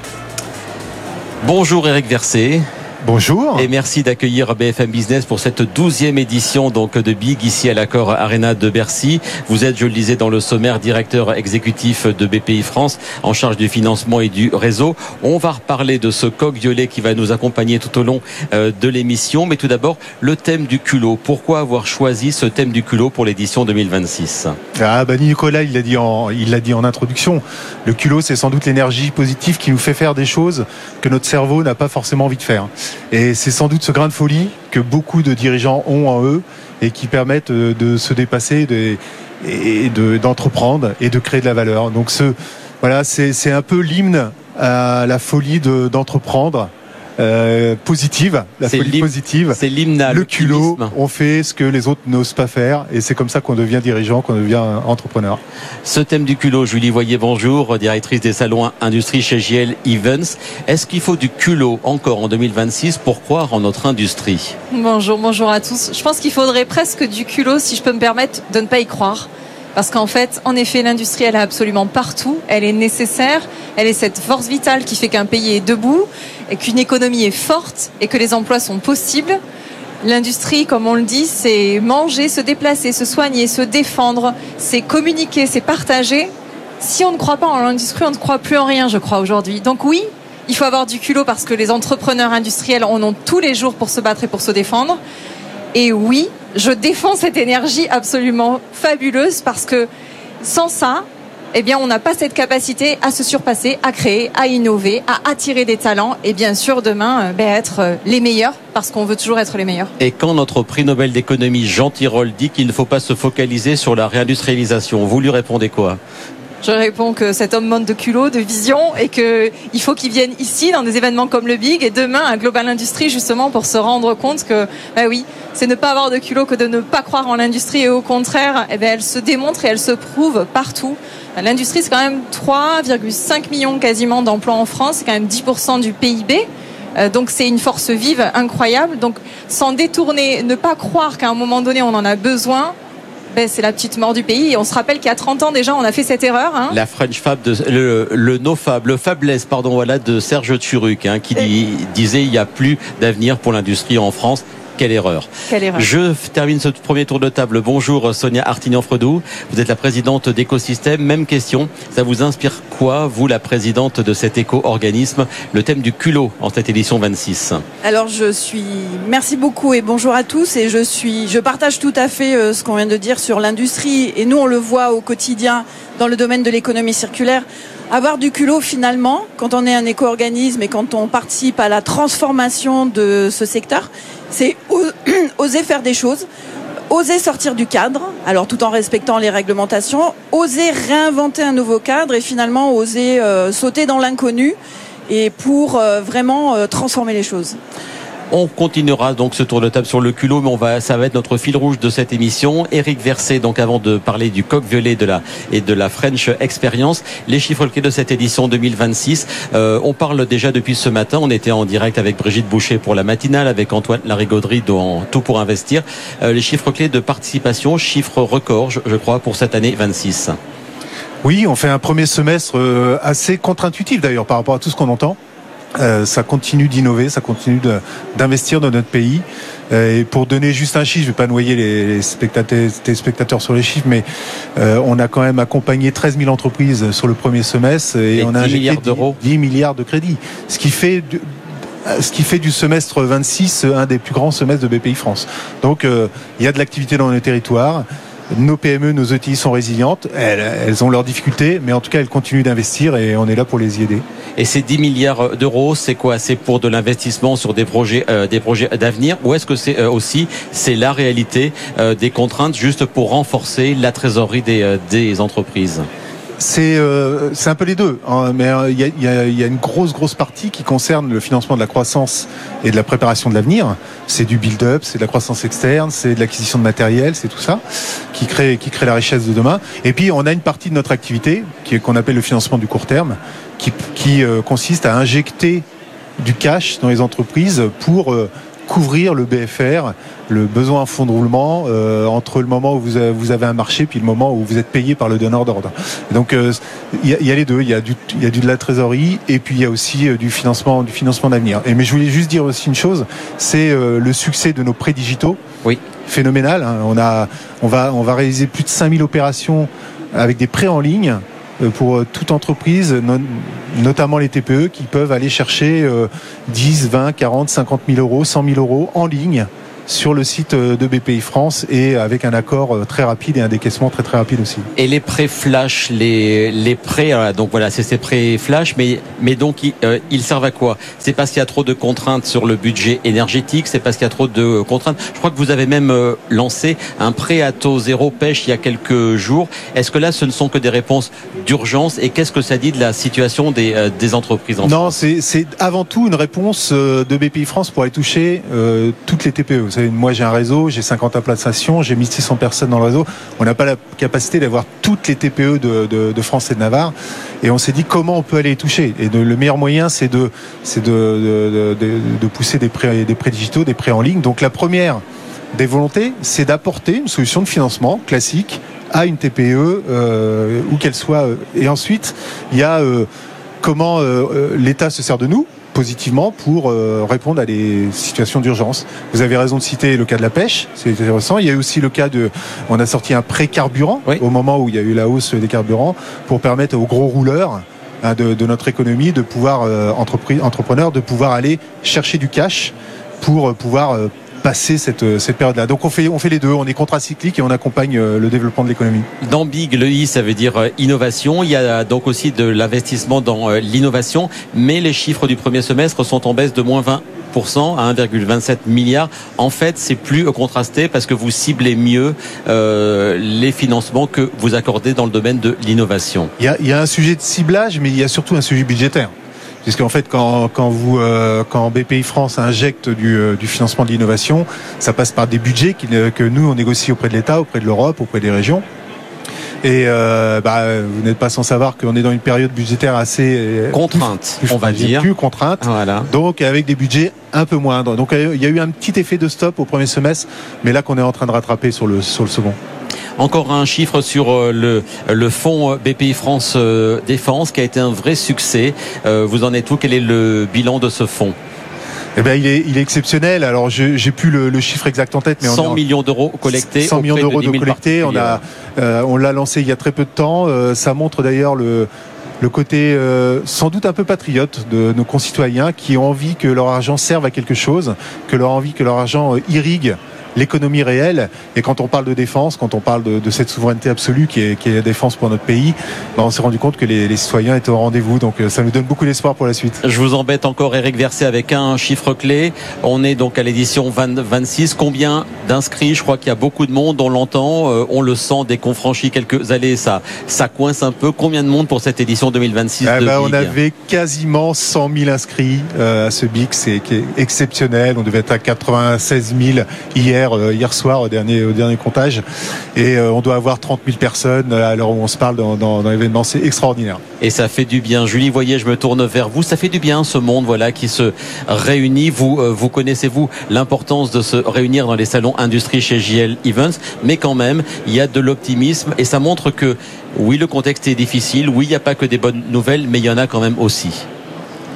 Bonjour Éric Verset. Bonjour. Et merci d'accueillir B F M Business pour cette douzième édition donc de Big ici à l'Accor Arena de Bercy. Vous êtes, je le disais dans le sommaire, directeur exécutif de B P I France en charge du financement et du réseau. On va reparler de ce coq violet qui va nous accompagner tout au long de l'émission. Mais tout d'abord, le thème du culot. Pourquoi avoir choisi ce thème du culot pour l'édition deux mille vingt-six ? Ah bah Nicolas, il l'a dit en, il l'a dit en introduction. Le culot, c'est sans doute l'énergie positive qui nous fait faire des choses que notre cerveau n'a pas forcément envie de faire. Et c'est sans doute ce grain de folie que beaucoup de dirigeants ont en eux et qui permettent de se dépasser de, et de, d'entreprendre et de créer de la valeur. Donc ce, voilà, c'est, c'est un peu l'hymne à la folie de, d'entreprendre. Euh, positive, la c'est folie l'hymne, positive. C'est l'hymne à le culot. On fait ce que les autres n'osent pas faire, et c'est comme ça qu'on devient dirigeant, qu'on devient entrepreneur. Ce thème du culot, Julie Voyer, bonjour, directrice des salons industrie chez J L Events. Est-ce qu'il faut du culot encore en deux mille vingt-six pour croire en notre industrie ? Bonjour, bonjour à tous. Je pense qu'il faudrait presque du culot, si je peux me permettre, de ne pas y croire. Parce qu'en fait, en effet, l'industrie, elle est absolument partout. Elle est nécessaire. Elle est cette force vitale qui fait qu'un pays est debout et qu'une économie est forte et que les emplois sont possibles. L'industrie, comme on le dit, c'est manger, se déplacer, se soigner, se défendre. C'est communiquer, c'est partager. Si on ne croit pas en l'industrie, on ne croit plus en rien, je crois, aujourd'hui. Donc oui, il faut avoir du culot parce que les entrepreneurs industriels en ont tous les jours pour se battre et pour se défendre. Et oui, je défends cette énergie absolument fabuleuse parce que sans ça, eh bien, on n'a pas cette capacité à se surpasser, à créer, à innover, à attirer des talents et bien sûr demain ben, être les meilleurs parce qu'on veut toujours être les meilleurs. Et quand notre prix Nobel d'économie Jean Tirole dit qu'il ne faut pas se focaliser sur la réindustrialisation, vous lui répondez quoi ? Je réponds que cet homme manque de culot, de vision et qu'il faut qu'il vienne ici dans des événements comme le Big et demain à Global Industrie justement pour se rendre compte que bah oui, c'est ne pas avoir de culot que de ne pas croire en l'industrie et au contraire, eh bien, elle se démontre et elle se prouve partout. L'industrie, c'est quand même trois virgule cinq millions quasiment d'emplois en France, c'est quand même dix pour cent du P I B. Donc c'est une force vive incroyable. Donc s'en détourner, ne pas croire qu'à un moment donné on en a besoin, ben, c'est la petite mort du pays. Et on se rappelle qu'il y a trente ans déjà, on a fait cette erreur. Hein. La French Fab, de, le, le NoFab, le Fabless, pardon, voilà, de Serge Turuc, hein, qui dit, disait il n'y a plus d'avenir pour l'industrie en France. Quelle erreur. Quelle erreur. Je termine ce premier tour de table. Bonjour Sonia Artignan-Fredoux. Vous êtes la présidente d'Écosystème. Même question. Ça vous inspire quoi, vous, la présidente de cet éco-organisme, le thème du culot en cette édition vingt-six ? Alors je suis. Merci beaucoup et bonjour à tous. Et je suis. Je partage tout à fait ce qu'on vient de dire sur l'industrie. Et nous, on le voit au quotidien dans le domaine de l'économie circulaire. Avoir du culot finalement, quand on est un éco-organisme et quand on participe à la transformation de ce secteur, c'est oser faire des choses, oser sortir du cadre, alors tout en respectant les réglementations, oser réinventer un nouveau cadre et finalement oser euh, sauter dans l'inconnu et pour euh, vraiment euh, transformer les choses. On continuera donc ce tour de table sur le culot, mais on va, ça va être notre fil rouge de cette émission. Éric Verset, donc avant de parler du coq violet de la, et de la French Experience, les chiffres clés de cette édition deux mille vingt-six. Euh, on parle déjà depuis ce matin, on était en direct avec Brigitte Boucher pour la matinale, avec Antoine Larigauderie dans Tout pour investir. Euh, les chiffres clés de participation, chiffres records, je, je crois, pour cette année vingt-six. Oui, on fait un premier semestre assez contre-intuitif d'ailleurs par rapport à tout ce qu'on entend. Euh, ça continue d'innover, ça continue de, d'investir dans notre pays. Euh, et pour donner juste un chiffre, je ne vais pas noyer les, les spectateurs, les spectateurs sur les chiffres, mais euh, on a quand même accompagné treize mille entreprises sur le premier semestre et, et on a dix milliards d'euros. dix milliards de crédits. Ce qui fait du, ce qui fait du semestre vingt-six un des plus grands semestres de B P I France. Donc euh, il y a de l'activité dans nos territoires. Nos P M E, nos E T I sont résilientes, elles, elles ont leurs difficultés, mais en tout cas elles continuent d'investir et on est là pour les y aider. Et ces dix milliards d'euros, c'est quoi? C'est pour de l'investissement sur des projets, euh, des projets d'avenir, ou est-ce que c'est euh, aussi c'est la réalité euh, des contraintes juste pour renforcer la trésorerie des, euh, des entreprises? C'est euh, c'est un peu les deux, hein, mais il euh, y, a, y, a, y a une grosse grosse partie qui concerne le financement de la croissance et de la préparation de l'avenir. C'est du build-up, c'est de la croissance externe, c'est de l'acquisition de matériel, c'est tout ça qui crée qui crée la richesse de demain. Et puis on a une partie de notre activité qui est qu'on appelle le financement du court terme, qui qui euh, consiste à injecter du cash dans les entreprises pour euh, couvrir le B F R, le besoin en fonds de roulement euh, entre le moment où vous avez, vous avez un marché puis le moment où vous êtes payé par le donneur d'ordre. Donc il euh, y, y a les deux, il y a du il y a du de la trésorerie et puis il y a aussi euh, du financement du financement d'avenir. Et mais je voulais juste dire aussi une chose, c'est euh, le succès de nos prêts digitaux. Oui. Phénoménal, hein. On a on va on va réaliser plus de cinq mille opérations avec des prêts en ligne pour toute entreprise, notamment les T P E qui peuvent aller chercher dix, vingt, quarante, cinquante mille euros, cent mille euros en ligne sur le site de B P I France et avec un accord très rapide et un décaissement très très rapide aussi. Et les prêts flash, les, les prêts, donc voilà, c'est ces prêts flash, mais, mais donc ils, euh, ils servent à quoi? C'est parce qu'il y a trop de contraintes sur le budget énergétique, c'est parce qu'il y a trop de contraintes. Je crois que vous avez même euh, lancé un prêt à taux zéro pêche il y a quelques jours. Est-ce que là, ce ne sont que des réponses d'urgence et qu'est-ce que ça dit de la situation des, euh, des entreprises en Non, France? c'est, c'est avant tout une réponse de B P I France pour aller toucher euh, toutes les T P E. Vous savez, moi j'ai un réseau, j'ai cinquante implantations, j'ai mille six cents personnes dans le réseau. On n'a pas la capacité d'avoir toutes les T P E de, de, de France et de Navarre. Et on s'est dit comment on peut aller les toucher. Et de, le meilleur moyen, c'est de, c'est de, de, de, de pousser des prêts, des prêts digitaux, des prêts en ligne. Donc la première des volontés, c'est d'apporter une solution de financement classique à une T P E, euh, où qu'elle soit. Et ensuite, il y a euh, comment euh, l'État se sert de nous positivement pour euh, répondre à des situations d'urgence. Vous avez raison de citer le cas de la pêche, c'est intéressant. Il y a aussi le cas de, on a sorti un prêt carburant oui. au moment où il y a eu la hausse des carburants pour permettre aux gros rouleurs hein, de, de notre économie de pouvoir, euh, entreprise, entrepreneurs, de pouvoir aller chercher du cash pour pouvoir euh, passer cette, cette période-là. Donc on fait, on fait les deux, on est contracyclique et on accompagne le développement de l'économie. Dans Big, le I, ça veut dire innovation. Il y a donc aussi de l'investissement dans l'innovation, mais les chiffres du premier semestre sont en baisse de moins vingt pour cent à un virgule vingt-sept milliard. En fait, c'est plus contrasté parce que vous ciblez mieux euh, les financements que vous accordez dans le domaine de l'innovation. Il y a, il y a un sujet de ciblage, mais il y a surtout un sujet budgétaire. Puisqu'en fait, quand, quand, vous, euh, quand B P I France injecte du, euh, du financement de l'innovation, ça passe par des budgets qui, que nous, on négocie auprès de l'État, auprès de l'Europe, auprès des régions. Et euh, bah, vous n'êtes pas sans savoir qu'on est dans une période budgétaire assez contrainte, plus, plus, on va dire, plus contrainte. Voilà. Donc avec des budgets un peu moindres. Donc il y a eu un petit effet de stop au premier semestre, mais là qu'on est en train de rattraper sur le sur le second. Encore un chiffre sur le, le fonds B P I France euh, Défense qui a été un vrai succès. Euh, vous en êtes où? Quel est le bilan de ce fonds? Eh ben, il est, il est exceptionnel. Alors, je, j'ai plus le, le chiffre exact en tête, mais on cent est en... millions d'euros collectés. cent millions d'euros de, de collectés. On a, euh, on l'a lancé il y a très peu de temps. Euh, ça montre d'ailleurs le, le côté euh, sans doute un peu patriote de nos concitoyens qui ont envie que leur argent serve à quelque chose, que leur envie que leur argent irrigue l'économie réelle. Et quand on parle de défense, quand on parle de, de cette souveraineté absolue qui est, qui est la défense pour notre pays, ben on s'est rendu compte que les, les citoyens étaient au rendez-vous. Donc ça nous donne beaucoup d'espoir pour la suite. Je vous embête encore, Eric Verset, avec un chiffre clé. On est donc à l'édition vingt vingt-six. Combien d'inscrits? Je crois qu'il y a beaucoup de monde, on l'entend, euh, on le sent dès qu'on franchit quelques allées, ça, ça coince un peu. Combien de monde pour cette édition deux mille vingt-six eh de ben, Big? On avait quasiment cent mille inscrits euh, à ce Big, c'est qui est exceptionnel. On devait être à quatre-vingt-seize mille hier. hier soir au dernier, au dernier comptage et euh, on doit avoir trente mille personnes à l'heure où on se parle dans, dans, dans l'événement. C'est extraordinaire. Et ça fait du bien. Julie Voyer, je me tourne vers vous. Ça fait du bien ce monde voilà, qui se réunit. Vous, euh, vous connaissez-vous l'importance de se réunir dans les salons industrie chez J L Events, mais quand même il y a de l'optimisme et ça montre que oui, le contexte est difficile, oui, il n'y a pas que des bonnes nouvelles, mais il y en a quand même aussi.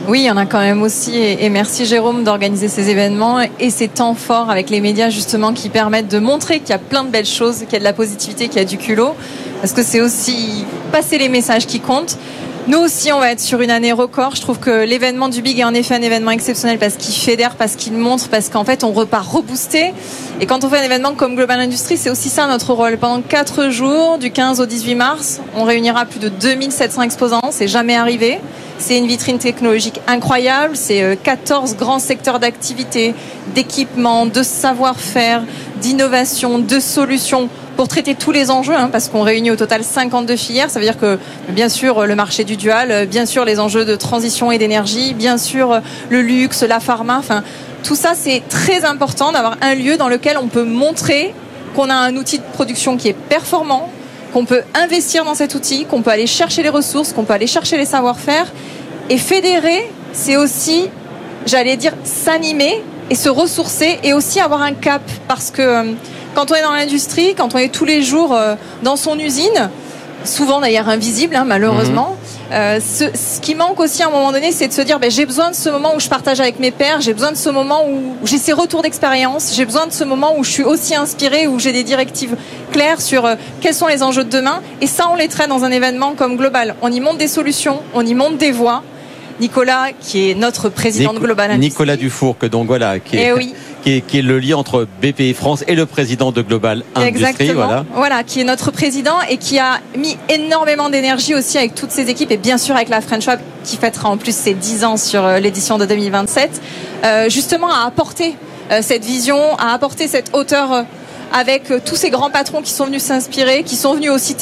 Oui, il y en a quand même aussi, et, et merci Jérôme d'organiser ces événements et ces temps forts avec les médias justement qui permettent de montrer qu'il y a plein de belles choses, qu'il y a de la positivité, qu'il y a du culot, parce que c'est aussi passer les messages qui comptent. Nous aussi, on va être sur une année record. Je trouve que l'événement du Big est en effet un événement exceptionnel parce qu'il fédère, parce qu'il montre, parce qu'en fait, on repart reboosté. Et quand on fait un événement comme Global Industries, c'est aussi ça notre rôle. Pendant quatre jours, du quinze au dix-huit mars, on réunira plus de deux mille sept cents exposants. C'est jamais arrivé. C'est une vitrine technologique incroyable. C'est quatorze grands secteurs d'activité, d'équipement, de savoir-faire, d'innovation, de solutions pour traiter tous les enjeux, hein, parce qu'on réunit au total cinquante-deux filières. Ça veut dire que, bien sûr, le marché du dual, bien sûr, les enjeux de transition et d'énergie, bien sûr, le luxe, la pharma, enfin, tout ça, c'est très important d'avoir un lieu dans lequel on peut montrer qu'on a un outil de production qui est performant, qu'on peut investir dans cet outil, qu'on peut aller chercher les ressources, qu'on peut aller chercher les savoir-faire. Et fédérer, c'est aussi, j'allais dire, s'animer et se ressourcer et aussi avoir un cap, parce que quand on est dans l'industrie, quand on est tous les jours dans son usine, souvent d'ailleurs invisible, hein, malheureusement, mmh. euh, ce, ce qui manque aussi à un moment donné, c'est de se dire ben, j'ai besoin de ce moment où je partage avec mes pairs, j'ai besoin de ce moment où j'ai ces retours d'expérience, j'ai besoin de ce moment où je suis aussi inspirée, où j'ai des directives claires sur euh, quels sont les enjeux de demain. Et ça, on les traite dans un événement comme Global. On y monte des solutions, on y monte des voix. Nicolas, qui est notre président Nico- de Global Industries. Nicolas Dufour, que donc voilà, qui est, Eh oui. qui est, qui est le lien entre B P I France et le président de Global Industries. Exactement. Voilà. Voilà, qui est notre président et qui a mis énormément d'énergie aussi avec toutes ses équipes et bien sûr avec la French Web qui fêtera en plus ses dix ans sur l'édition de deux mille vingt-sept, euh, justement à apporter euh, cette vision, à apporter cette hauteur euh, avec euh, tous ces grands patrons qui sont venus s'inspirer, qui sont venus aussi